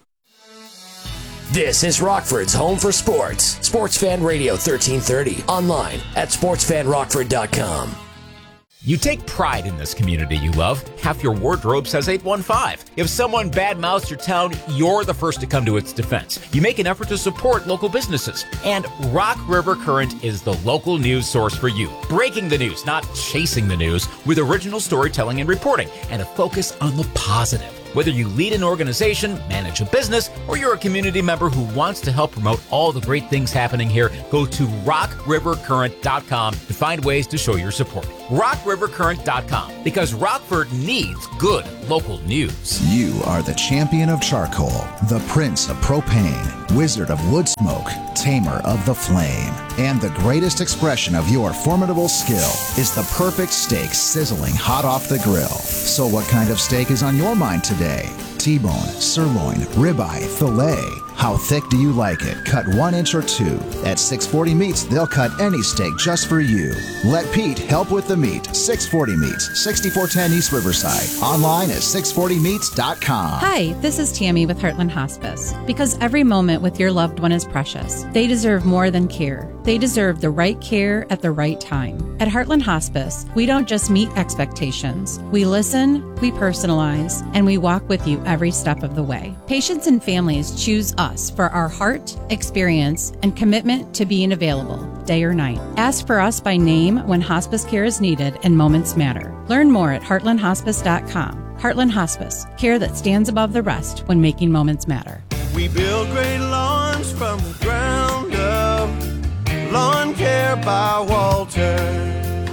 Speaker 18: This is Rockford's home for sports. Sports Fan Radio 1330. Online at sportsfanrockford.com.
Speaker 10: You take pride in this community you love. Half your wardrobe says 815. If someone badmouths your town, you're the first to come to its defense. You make an effort to support local businesses. And Rock River Current is the local news source for you. Breaking the news, not chasing the news, with original storytelling and reporting, and a focus on the positive. Whether you lead an organization, manage a business, or you're a community member who wants to help promote all the great things happening here, go to rockrivercurrent.com to find ways to show your support. rockrivercurrent.com, because Rockford needs good local news.
Speaker 24: You are the champion of charcoal, the prince of propane, wizard of wood smoke, tamer of the flame, and the greatest expression of your formidable skill is the perfect steak sizzling hot off the grill. So what kind of steak is on your mind today? T-bone, sirloin, ribeye, filet. How thick do you like it? Cut 1 inch or 2. At 640 Meats, they'll cut any steak just for you. Let Pete help with the meat. 640 Meats, 6410 East Riverside. Online at 640meats.com.
Speaker 13: Hi, this is Tammy with Heartland Hospice. Because every moment with your loved one is precious. They deserve more than care. They deserve the right care at the right time. At Heartland Hospice, we don't just meet expectations. We listen, we personalize, and we walk with you every step of the way. Patients and families choose us for our heart, experience, and commitment to being available, day or night. Ask for us by name when hospice care is needed and moments matter. Learn more at heartlandhospice.com. Heartland Hospice, care that stands above the rest when making moments matter.
Speaker 14: We build great lawns from the ground up. Lawn Care by Walter.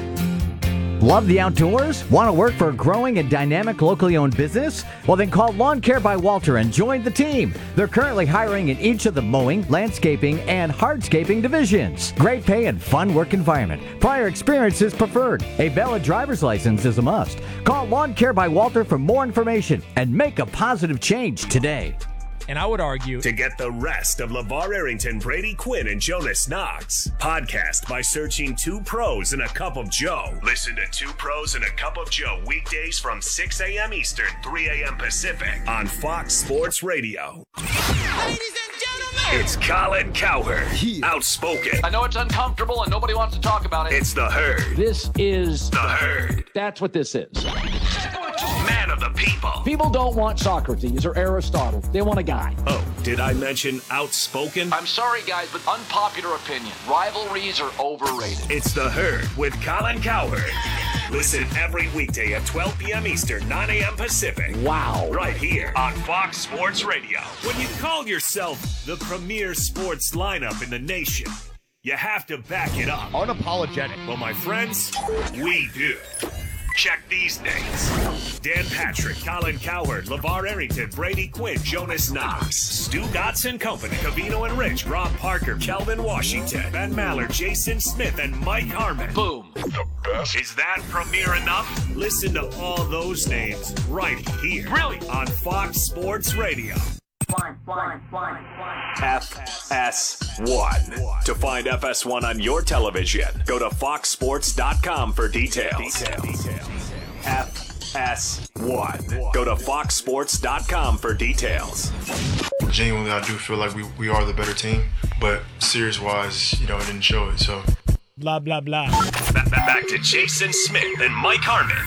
Speaker 16: Love the outdoors? Want to work for a growing and dynamic locally owned business? Well, then call Lawn Care by Walter and join the team. They're currently hiring in each of the mowing, landscaping, and hardscaping divisions. Great pay and fun work environment. Prior experience is preferred. A valid driver's license is a must. Call Lawn Care by Walter for more information and make a positive change today.
Speaker 3: And I would argue to get the rest of LeVar Arrington, Brady Quinn, and Jonas Knox. Podcast by searching 2 Pros and a Cup of Joe. Listen to 2 Pros and a Cup of Joe weekdays from 6 a.m. Eastern, 3 a.m. Pacific on Fox Sports Radio. It's Colin Cowherd, outspoken.
Speaker 25: I know it's uncomfortable and nobody wants to talk about it.
Speaker 3: It's the Herd.
Speaker 25: This is
Speaker 3: the Herd.
Speaker 25: That's what this is.
Speaker 3: Man of the people.
Speaker 25: People don't want Socrates or Aristotle. They want a guy.
Speaker 3: Oh, did I mention outspoken?
Speaker 25: I'm sorry, guys, but unpopular opinion. Rivalries are overrated.
Speaker 3: It's the Herd with Colin Cowherd. Listen every weekday at 12 p.m. Eastern, 9 a.m. Pacific.
Speaker 18: Wow.
Speaker 3: Right here on Fox Sports Radio. When you call yourself the premier sports lineup in the nation, you have to back it up.
Speaker 11: Unapologetic.
Speaker 3: Well, my friends, we do. Check these names: Dan Patrick, Colin Cowherd, LeVar Arrington, Brady Quinn, Jonas Knox, Stu Gotts and Company, Covino and Rich, Rob Parker, Kelvin Washington, Ben Maller, Jason Smith, and Mike Harmon. Boom. The best. Is that premier enough? Listen to all those names right here. Really? On Fox Sports Radio. FS1. To find FS1 on your television, go to foxsports.com for details. FS1. Go to foxsports.com for details.
Speaker 12: Genuinely, I do feel like we are the better team, but series-wise, it didn't show it, so.
Speaker 22: Blah, blah, blah.
Speaker 3: Back to Jason Smith and Mike Harmon.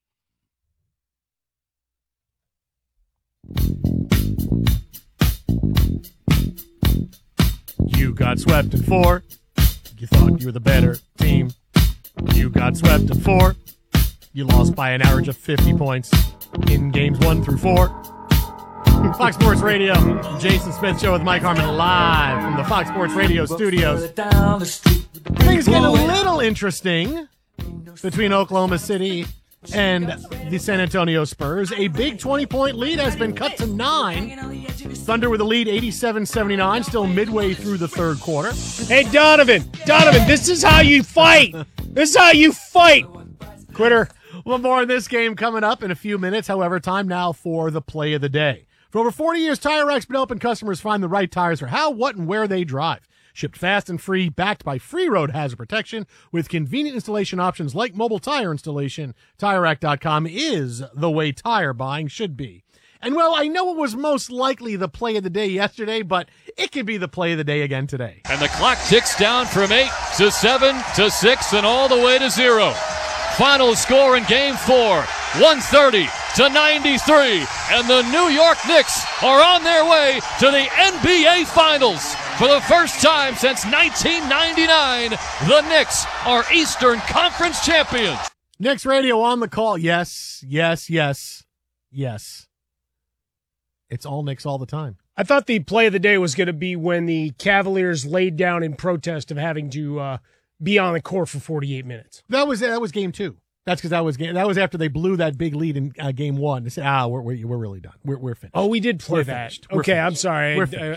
Speaker 1: You got swept in 4. You thought you were the better team. You got swept in 4. You lost by an average of 50 points in games 1 through 4. Fox Sports Radio, Jason Smith Show with Mike Harmon live from the Fox Sports Radio studios. Things get a little interesting between Oklahoma City and the San Antonio Spurs. A big 20-point lead has been cut to 9. Thunder with a lead 87-79, still midway through the third quarter.
Speaker 22: Hey, Donovan, this is how you fight. This is how you fight. Quitter.
Speaker 1: Well, more on this game coming up in a few minutes. However, time now for the play of the day. For over 40 years, Tire Rack's been helping customers find the right tires for how, what, and where they drive. Shipped fast and free, backed by free road hazard protection with convenient installation options like mobile tire installation. TireRack.com is the way tire buying should be. And, well, I know it was most likely the play of the day yesterday, but it could be the play of the day again today.
Speaker 6: And the clock ticks down from 8 to 7 to 6 and all the way to 0. Final score in Game 4, 130 to 93. And the New York Knicks are on their way to the NBA Finals. For the first time since 1999, the Knicks are Eastern Conference champions.
Speaker 1: Knicks Radio on the call. Yes. It's all Knicks all the time.
Speaker 22: I thought the play of the day was going to be when the Cavaliers laid down in protest of having to be on the court for 48 minutes.
Speaker 1: That was Game 2. That's because that was after they blew that big lead in Game 1. They said, we're really done. We're finished.
Speaker 22: Oh, we did play
Speaker 1: we're
Speaker 22: that.
Speaker 1: Finished.
Speaker 22: Okay,
Speaker 1: finished.
Speaker 22: I'm sorry.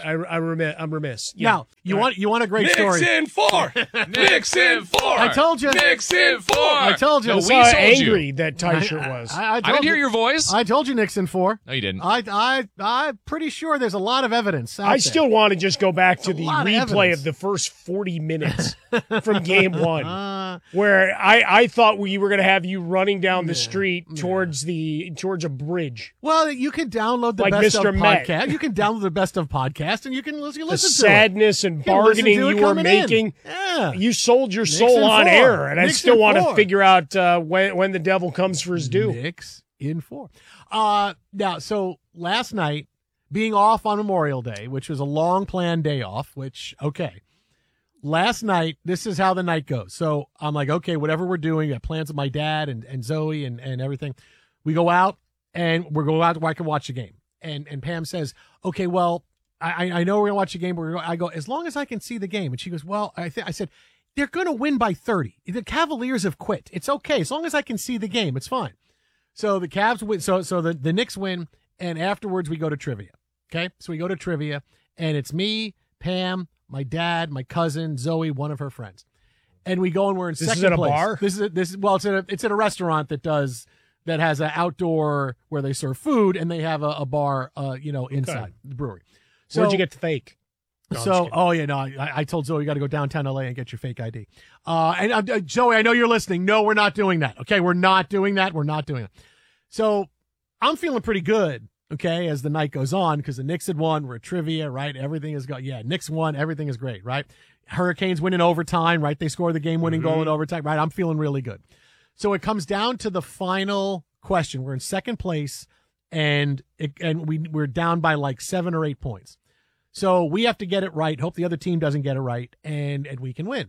Speaker 22: I'm remiss. Yeah.
Speaker 1: Now, you want a great story.
Speaker 23: Knicks in 4. Knicks in 4.
Speaker 1: I told you.
Speaker 23: Knicks in 4.
Speaker 1: I told you.
Speaker 22: That's how angry that tie shirt was.
Speaker 6: I didn't hear your voice.
Speaker 1: I told you Knicks in 4.
Speaker 6: No, you didn't.
Speaker 1: I'm pretty sure there's a lot of evidence out
Speaker 22: I
Speaker 1: there.
Speaker 22: still want to just go back to the replay
Speaker 1: of
Speaker 22: of the first 40 minutes from Game 1, where I thought we were going to have you running down the street towards a bridge.
Speaker 1: Well, you can download the
Speaker 22: like
Speaker 1: best
Speaker 22: Mr.
Speaker 1: of
Speaker 22: Met.
Speaker 1: podcast. You can download the best of podcast, and you can listen
Speaker 22: The
Speaker 1: to
Speaker 22: sadness and bargaining you were making.
Speaker 1: Yeah.
Speaker 22: You sold your
Speaker 1: Knicks
Speaker 22: soul
Speaker 1: in
Speaker 22: on
Speaker 1: 4.
Speaker 22: air, and
Speaker 1: Knicks
Speaker 22: I still
Speaker 1: in
Speaker 22: want
Speaker 1: 4.
Speaker 22: to figure out when the devil comes for his due.
Speaker 1: Knicks in 4. Now, so last night, being off on Memorial Day, which was a long planned day off, okay. Last night, this is how the night goes. So I'm like, okay, whatever we're doing, I have plans with my dad and Zoe and everything. We go out and we're going out where I can watch the game. And Pam says, okay, well, I know we're going to watch the game. But I go, as long as I can see the game. And she goes, well, I said, they're going to win by 30. The Cavaliers have quit. It's okay. As long as I can see the game, it's fine. So the Cavs win. So the Knicks win. And afterwards we go to trivia. Okay. So we go to trivia and it's me, Pam, my dad, my cousin, Zoe, one of her friends. And we go and we're in second place.
Speaker 22: This is at a bar?
Speaker 1: It's at a restaurant that has an outdoor where they serve food and they have a bar, inside the brewery. So,
Speaker 22: where'd you get the fake? No,
Speaker 1: I told Zoe you got to go downtown LA and get your fake ID. And Zoe, I know you're listening. No, we're not doing that. Okay, we're not doing that. We're not doing it. So I'm feeling pretty good. Okay, as the night goes on, because the Knicks had won, we're at trivia, right? Everything is going. Yeah, Knicks won. Everything is great, right? Hurricanes win in overtime, right? They score the game-winning goal in overtime, right? I'm feeling really good. So it comes down to the final question. We're in second place, and we're down by like 7 or 8 points. So we have to get it right. Hope the other team doesn't get it right, and we can win.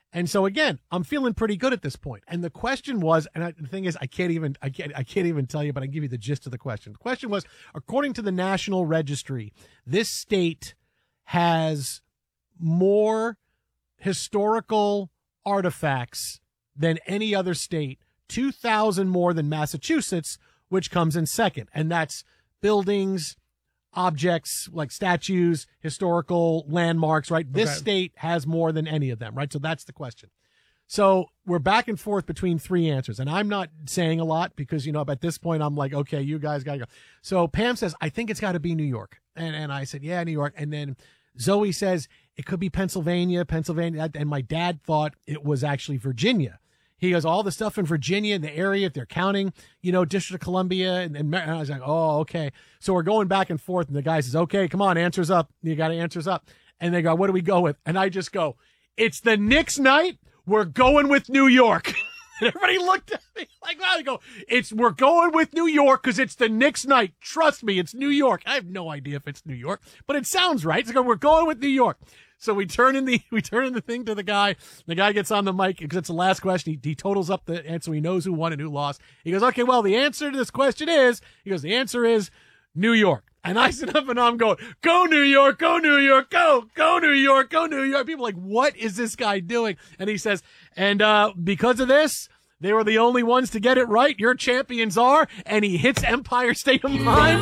Speaker 1: And so again, I'm feeling pretty good at this point. And the question was, and the thing is, I can't even tell you, but I can give you the gist of the question. The question was, according to the National Registry, this state has more historical artifacts than any other state, 2,000 more than Massachusetts, which comes in second. And that's buildings, objects like statues, historical landmarks, right? This state has more than any of them, right? So that's the question. So we're back and forth between three answers, and I'm not saying a lot because, at this point I'm like, okay, you guys got to go. So Pam says, I think it's got to be New York. And I said, yeah, New York. And then Zoe says it could be Pennsylvania. And my dad thought it was actually Virginia. He goes, all the stuff in Virginia, the area, if they're counting, District of Columbia. And I was like, oh, okay. So we're going back and forth. And the guy says, okay, come on, answers up. You got answers up. And they go, what do we go with? And I just go, it's the Knicks night. We're going with New York. And everybody looked at me like, wow. They go, we're going with New York because it's the Knicks night. Trust me, it's New York. I have no idea if it's New York, but it sounds right. So we're going with New York. So we turn in the thing to the guy. The guy gets on the mic because it's the last question. He totals up the answer. He knows who won and who lost. He goes, okay, well, the answer to this question is, the answer is New York. And I sit up and I'm going, go New York, go New York, go New York, go New York. People are like, what is this guy doing? And he says, and because of this, they were the only ones to get it right. Your champions are. And he hits Empire State of Mind.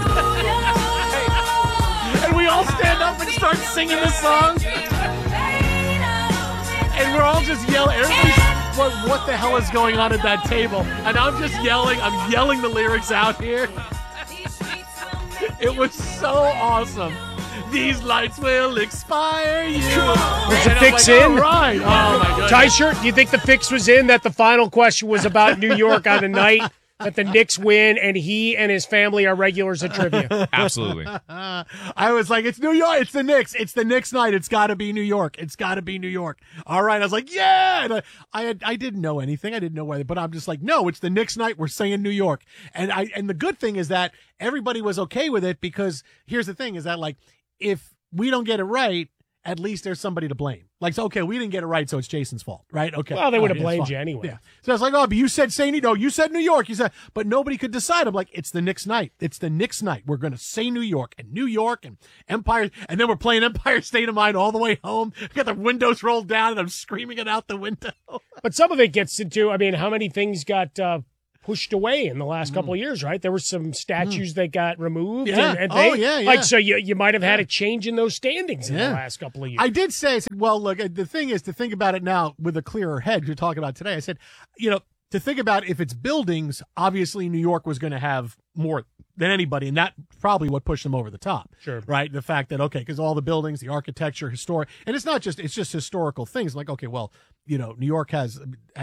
Speaker 1: And we all stand up and start singing the song. And we're all just yelling. Everybody's, what the hell is going on at that table? And I'm just yelling. I'm yelling the lyrics out here. It was so awesome. These lights will expire you.
Speaker 22: Was the fix in?
Speaker 1: All right. Oh, my goodness.
Speaker 22: Tie shirt, do you think the fix was in that the final question was about New York on the night that the Knicks win and he and his family are regulars at trivia?
Speaker 11: Absolutely.
Speaker 1: I was like, it's New York. It's the Knicks. It's the Knicks night. It's got to be New York. It's got to be New York. All right. I was like, yeah. And I didn't know anything. I didn't know whether, but I'm just like, no, it's the Knicks night. We're saying New York. And the good thing is that everybody was okay with it because here's the thing is that like, if we don't get it right, at least there's somebody to blame. Like, so, okay, we didn't get it right, so it's Jason's fault, right? Okay.
Speaker 22: Well, they would have blamed you anyway.
Speaker 1: Yeah. So I was like, oh, but you said you said New York. You said, but nobody could decide. I'm like, it's the Knicks night. It's the Knicks night. We're going to say New York and Empire. And then we're playing Empire State of Mind all the way home. I got the windows rolled down and I'm screaming it out the window.
Speaker 22: But some of it gets into, how many things got pushed away in the last couple of years, right? There were some statues that got removed.
Speaker 1: Yeah.
Speaker 22: And Like, so you might have had a change in those standings in the last couple of years.
Speaker 1: I did say, well, look, the thing is to think about it now with a clearer head. You're talking about today. I said, to think about if it's buildings, obviously New York was going to have more than anybody, and that probably what pushed them over the top.
Speaker 22: Sure.
Speaker 1: Right? The fact that, okay, because all the buildings, the architecture, historic, and it's just historical things. Like, okay, well, New York has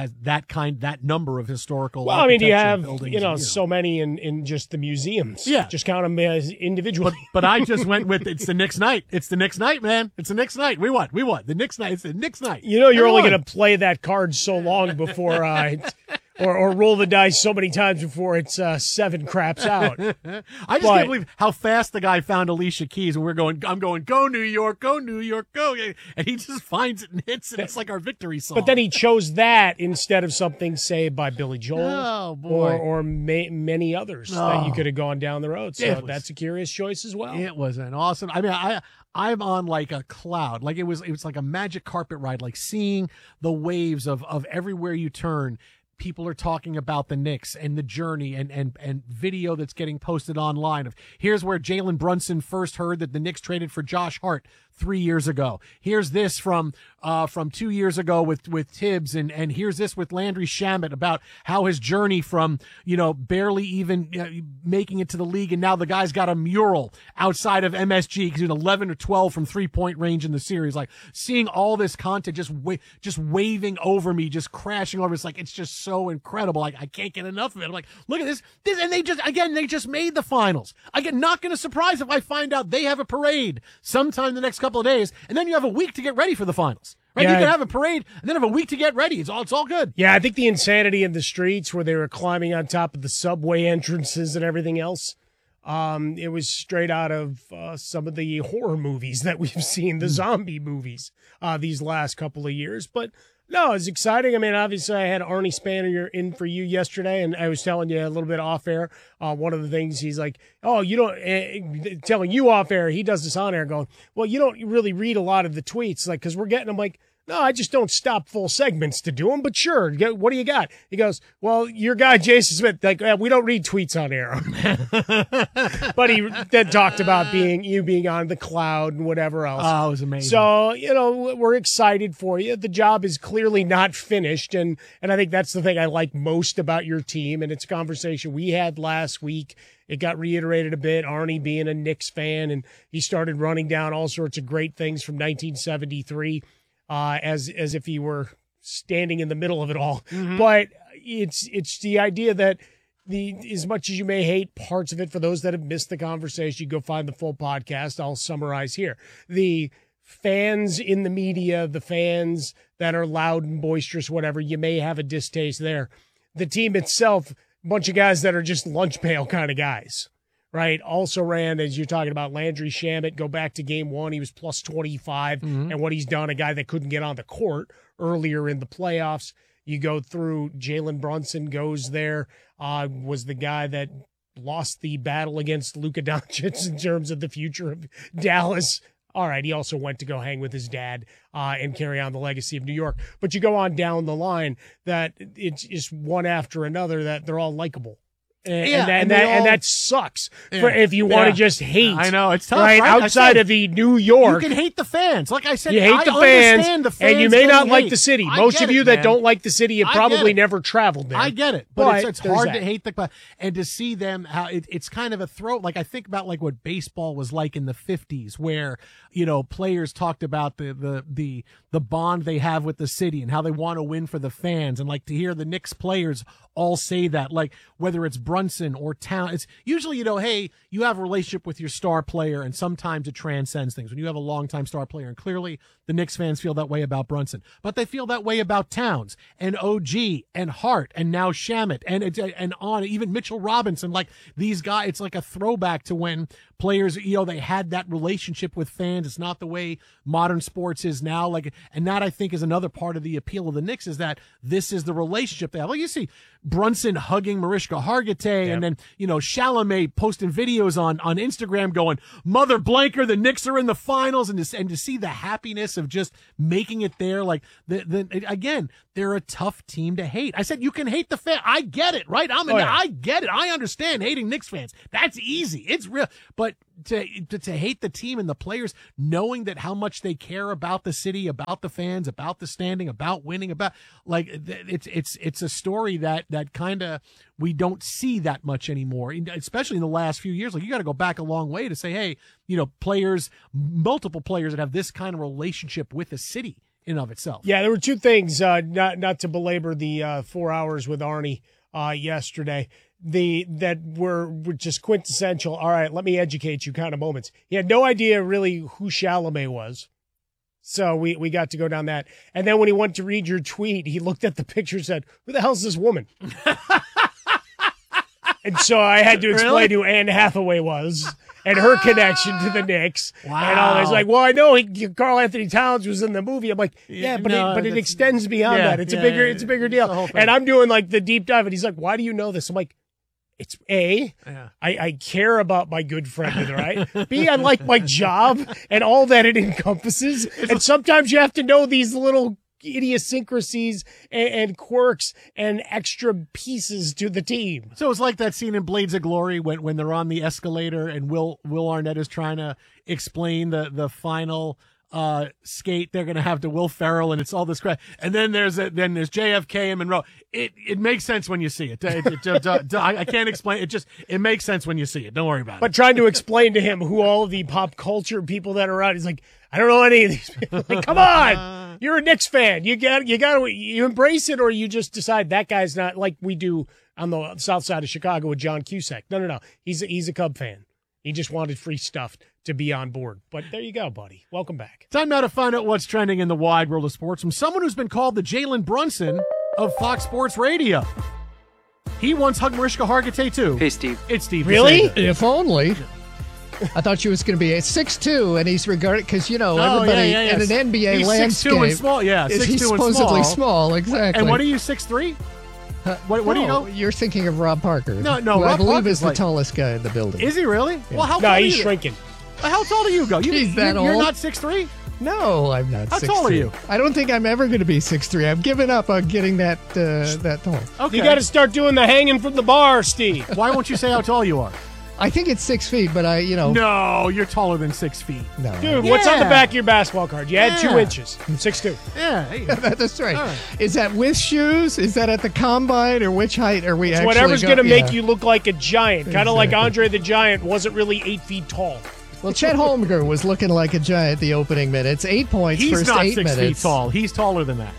Speaker 1: that number of historical
Speaker 22: do you have,
Speaker 1: buildings,
Speaker 22: so many in just the museums.
Speaker 1: Yeah.
Speaker 22: Just count them as individually.
Speaker 1: But I just went with, it's the Knicks night. It's the Knicks night, man. It's the Knicks night. We won. The Knicks night. It's the Knicks night.
Speaker 22: You're only going to play that card so long before or roll the dice so many times before it's 7 craps out.
Speaker 1: I just can't believe how fast the guy found Alicia Keys, and I'm going, go New York, go New York, go. And he just finds it and hits it. It's like our victory song.
Speaker 22: But then he chose that instead of something, say, by Billy Joel.
Speaker 1: Oh, boy.
Speaker 22: Or many others that you could have gone down the road. So that's a curious choice as well.
Speaker 1: It was an awesome. I'm on like a cloud. Like it was like a magic carpet ride, like seeing the waves of everywhere you turn. People are talking about the Knicks and the journey and video that's getting posted online of here's where Jalen Brunson first heard that the Knicks traded for Josh Hart 3 years ago. Here's this from 2 years ago with Tibbs and here's this with Landry Shamet about how his journey from, barely even making it to the league. And now the guy's got a mural outside of MSG because he's 11 or 12 from 3-point range in the series. Like seeing all this content just waving over me, just crashing over. It's like, it's just so incredible. Like I can't get enough of it. I'm like, look at this. And they just made the finals. I get not going to surprise if I find out they have a parade sometime in the next couple of days. And then you have a week to get ready for the finals. Right? You can have a parade and then have a week to get ready. It's all good.
Speaker 22: Yeah, I think the insanity in the streets where they were climbing on top of the subway entrances and everything else, it was straight out of some of the horror movies that we've seen, the zombie movies, these last couple of years. But No, it's exciting. I mean, obviously, I had Arnie Spanier in for you yesterday, and I was telling you a little bit off air. One of the things he's like, "Oh, you don't," telling you off air. He does this on air, going, "Well, you don't really read a lot of the tweets, like, because we're getting them." Like, no, I just don't stop full segments to do them. But sure, what do you got? He goes, "Well, your guy Jason Smith, like, we don't read tweets on air." But he then talked about being on the cloud and whatever else.
Speaker 1: Oh, it was amazing.
Speaker 22: So, we're excited for you. The job is clearly not finished, and I think that's the thing I like most about your team, and it's a conversation we had last week. It got reiterated a bit, Arnie being a Knicks fan, and he started running down all sorts of great things from 1973 as if he were standing in the middle of it all. Mm-hmm. But it's the idea that as much as you may hate parts of it, for those that have missed the conversation, you go find the full podcast. I'll summarize here. The fans in the media, the fans that are loud and boisterous, whatever, you may have a distaste there. The team itself, a bunch of guys that are just lunch pail kind of guys, right? Also ran, as you're talking about, Landry Shamet. Go back to game one. He was plus 25. Mm-hmm. And what he's done, a guy that couldn't get on the court earlier in the playoffs. You go through, Jalen Brunson goes there, was the guy that lost the battle against Luka Doncic in terms of the future of Dallas. All right, he also went to go hang with his dad and carry on the legacy of New York. But you go on down the line that it's just one after another that they're all likable. And that sucks if you want to just hate.
Speaker 1: I know, it's tough.
Speaker 22: Right? Outside of the New York.
Speaker 1: You can hate the fans. Like I said,
Speaker 22: you hate the fans, and you may not like the city. Most of you that don't like the city have probably never traveled there.
Speaker 1: I get it. But it's hard to hate the and to see them how it's kind of a throw. Like I think about like what baseball was like in the 50s, where players talked about the bond they have with the city and how they want to win for the fans, and like to hear the Knicks players all say that, like whether it's Brunson or Town, it's usually, hey, you have a relationship with your star player, and sometimes it transcends things. When you have a longtime star player, and clearly the Knicks fans feel that way about Brunson, but they feel that way about Towns and OG and Hart and now Shamet and on even Mitchell Robinson. Like these guys, it's like a throwback to when players, they had that relationship with fans. It's not the way modern sports is now. Like, and that I think is another part of the appeal of the Knicks, is that this is the relationship they have. Like you see Brunson hugging Mariska Hargitay, and then, Chalamet posting videos on Instagram going, Mother Blanker, the Knicks are in the finals, and to see the happiness of just making it there. Like again, they're a tough team to hate. I said, you can hate the fan. I get it, right? I get it. I understand hating Knicks fans. That's easy. It's real. But to hate the team and the players, knowing that how much they care about the city, about the fans, about the standing, about winning, about like it's a story that kind of we don't see that much anymore, especially in the last few years. Like you got to go back a long way to say, hey, players, multiple players that have this kind of relationship with the city in of itself.
Speaker 22: Yeah, there were two things, not to belabor the 4 hours with Arnie yesterday, that were just quintessential. All right, let me educate you kind of moments. He had no idea really who Chalamet was. So we got to go down that. And then when he went to read your tweet, he looked at the picture and said, who the hell's this woman? And so I had to explain who Anne Hathaway was and her connection to the Knicks.
Speaker 1: Wow.
Speaker 22: And all this, like, well, I know Karl Anthony Towns was in the movie. I'm like, but it extends beyond that. It's a bigger deal. And I'm doing like the deep dive, and he's like, why do you know this? I'm like, it's I care about my good friend, right? B, I like my job and all that it encompasses. And sometimes you have to know these little idiosyncrasies and quirks and extra pieces to the team.
Speaker 1: So it's like that scene in Blades of Glory when they're on the escalator and Will Arnett is trying to explain the final skate they're going to have to Will Ferrell, and it's all this crap. And then there's JFK and Monroe. It makes sense when you see it. I can't explain it. It makes sense when you see it. Don't worry about it.
Speaker 22: But trying to explain to him who all the pop culture people that are out, he's like, I don't know any of these people. Like, come on, you're a Knicks fan. You embrace it, or you just decide that guy's not, like we do on the south side of Chicago with John Cusack. No. He's a Cub fan. He just wanted free stuff to be on board. But there you go, buddy. Welcome back.
Speaker 1: Time now to find out what's trending in the wide world of sports from someone who's been called the Jalen Brunson of Fox Sports Radio. He once hugged Mariska Hargitay, too.
Speaker 11: Hey, Steve.
Speaker 1: It's Steve.
Speaker 22: Really?
Speaker 21: If only. I thought you was going to be a 6'2", and he's regarded because everybody in an NBA
Speaker 1: he's
Speaker 21: landscape
Speaker 1: 6'2" and small. Yeah, 6'2"
Speaker 21: he's
Speaker 1: and
Speaker 21: supposedly small. Exactly.
Speaker 1: And what are you, 6'3"? What do you know?
Speaker 21: You're thinking of Rob Parker.
Speaker 1: No,
Speaker 21: who I
Speaker 1: Rob
Speaker 21: believe
Speaker 1: Parker's
Speaker 21: is the
Speaker 1: like-
Speaker 21: tallest guy in the building.
Speaker 1: Is he really?
Speaker 21: Yeah.
Speaker 1: Well, how
Speaker 22: No,
Speaker 1: tall
Speaker 22: he's
Speaker 1: are you?
Speaker 22: shrinking.
Speaker 1: How tall do you go?
Speaker 21: He's that
Speaker 1: You're
Speaker 21: old?
Speaker 1: not 6'3"?
Speaker 21: No, I'm not.
Speaker 1: How
Speaker 21: 6'3".
Speaker 1: tall are you?
Speaker 21: I don't think I'm ever going to be 6'3". I've given up on getting that tall.
Speaker 1: Okay.
Speaker 22: You got to start doing the hanging from the bar, Steve.
Speaker 1: Why won't you say how tall you are?
Speaker 21: I think it's 6 feet, but
Speaker 1: No, you're taller than 6 feet.
Speaker 21: No.
Speaker 22: Dude, what's on the back of your basketball card? You had 2 inches. I'm 6'2".
Speaker 1: Yeah.
Speaker 21: That's right.
Speaker 1: All right.
Speaker 21: Is that with shoes? Is that at the combine, or which height are we
Speaker 22: It's
Speaker 21: actually
Speaker 22: whatever's going to make
Speaker 21: yeah.
Speaker 22: you look like a giant. Kind of like
Speaker 21: Exactly.
Speaker 22: Andre the Giant wasn't really 8 feet tall.
Speaker 21: Well, Chet Holmgren was looking like a giant the opening minutes. 8 points,
Speaker 1: He's
Speaker 21: first
Speaker 1: not
Speaker 21: 8
Speaker 1: 6 feet
Speaker 21: minutes.
Speaker 1: tall. He's taller than that.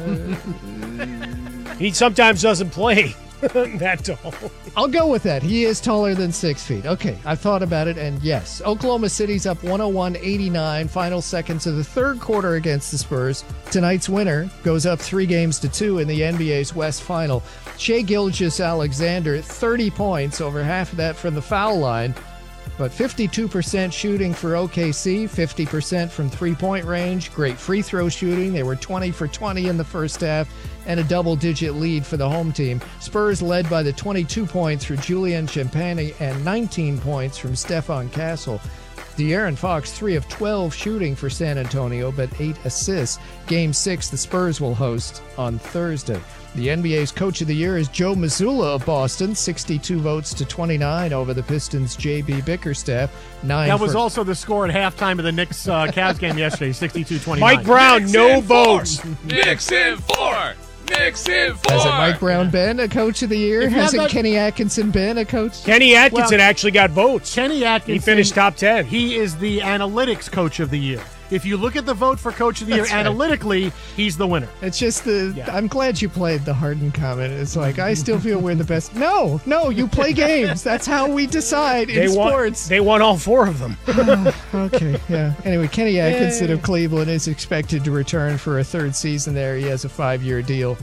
Speaker 22: He sometimes doesn't play that tall.
Speaker 21: I'll go with that. He is taller than 6 feet. Okay, I thought about it, and yes, Oklahoma City's up 101-89, final seconds of the third quarter against the Spurs. Tonight's winner goes up 3-2 in the NBA's West Final. Shai Gilgeous-Alexander, 30 points, over half of that from the foul line. But 52% shooting for OKC, 50% from three-point range. Great free throw shooting. They were 20 for 20 in the first half, and a double-digit lead for the home team. Spurs led by the 22 points for Julian Champagny and 19 points from Stephon Castle. De'Aaron Fox, 3 of 12 shooting for San Antonio, but 8 assists. Game 6, the Spurs will host on Thursday. The NBA's Coach of the Year is Joe Mazzulla of Boston, 62 votes to 29 over the Pistons' J.B. Bickerstaff.
Speaker 1: That was also the score at halftime of the Knicks Cavs game yesterday, 62-29.
Speaker 22: Mike Brown,
Speaker 23: Knicks
Speaker 22: no
Speaker 23: in 4.
Speaker 22: votes.
Speaker 23: Knicks in 4. Knicks in 4.
Speaker 21: Hasn't Mike Brown been a Coach of the Year?
Speaker 1: If you have
Speaker 21: Hasn't
Speaker 1: that-
Speaker 21: Kenny Atkinson been a coach?
Speaker 22: Kenny Atkinson actually got votes.
Speaker 1: Kenny Atkinson.
Speaker 22: He finished top 10.
Speaker 1: He is the analytics Coach of the Year. If you look at the vote for Coach of the Year
Speaker 21: That's right.
Speaker 1: analytically, he's the winner.
Speaker 21: It's just I'm glad you played the Harden comment. It's like, I still feel we're the best. No, you play games. That's how we decide in sports.
Speaker 22: They won all 4 of them.
Speaker 21: Okay, yeah. Anyway, Kenny Atkinson of Cleveland is expected to return for a third season there. He has a 5-year deal.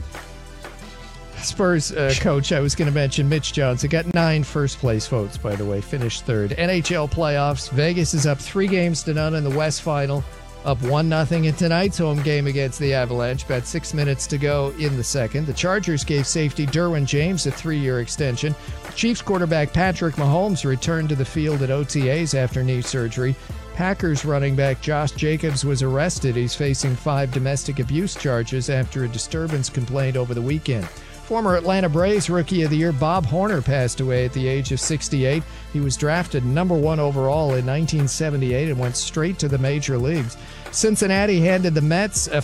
Speaker 21: Spurs coach, I was going to mention, Mitch Johnson, got 9 first-place votes, by the way, finished third. NHL playoffs, Vegas is up 3-0 in the West Final, up 1-0 in tonight's home game against the Avalanche. About 6 minutes to go in the second. The Chargers gave safety Derwin James a 3-year extension. Chiefs quarterback Patrick Mahomes returned to the field at OTAs after knee surgery. Packers running back Josh Jacobs was arrested. He's facing 5 domestic abuse charges after a disturbance complaint over the weekend. Former Atlanta Braves Rookie of the Year Bob Horner passed away at the age of 68. He was drafted number 1 overall in 1978 and went straight to the major leagues. Cincinnati handed the Mets a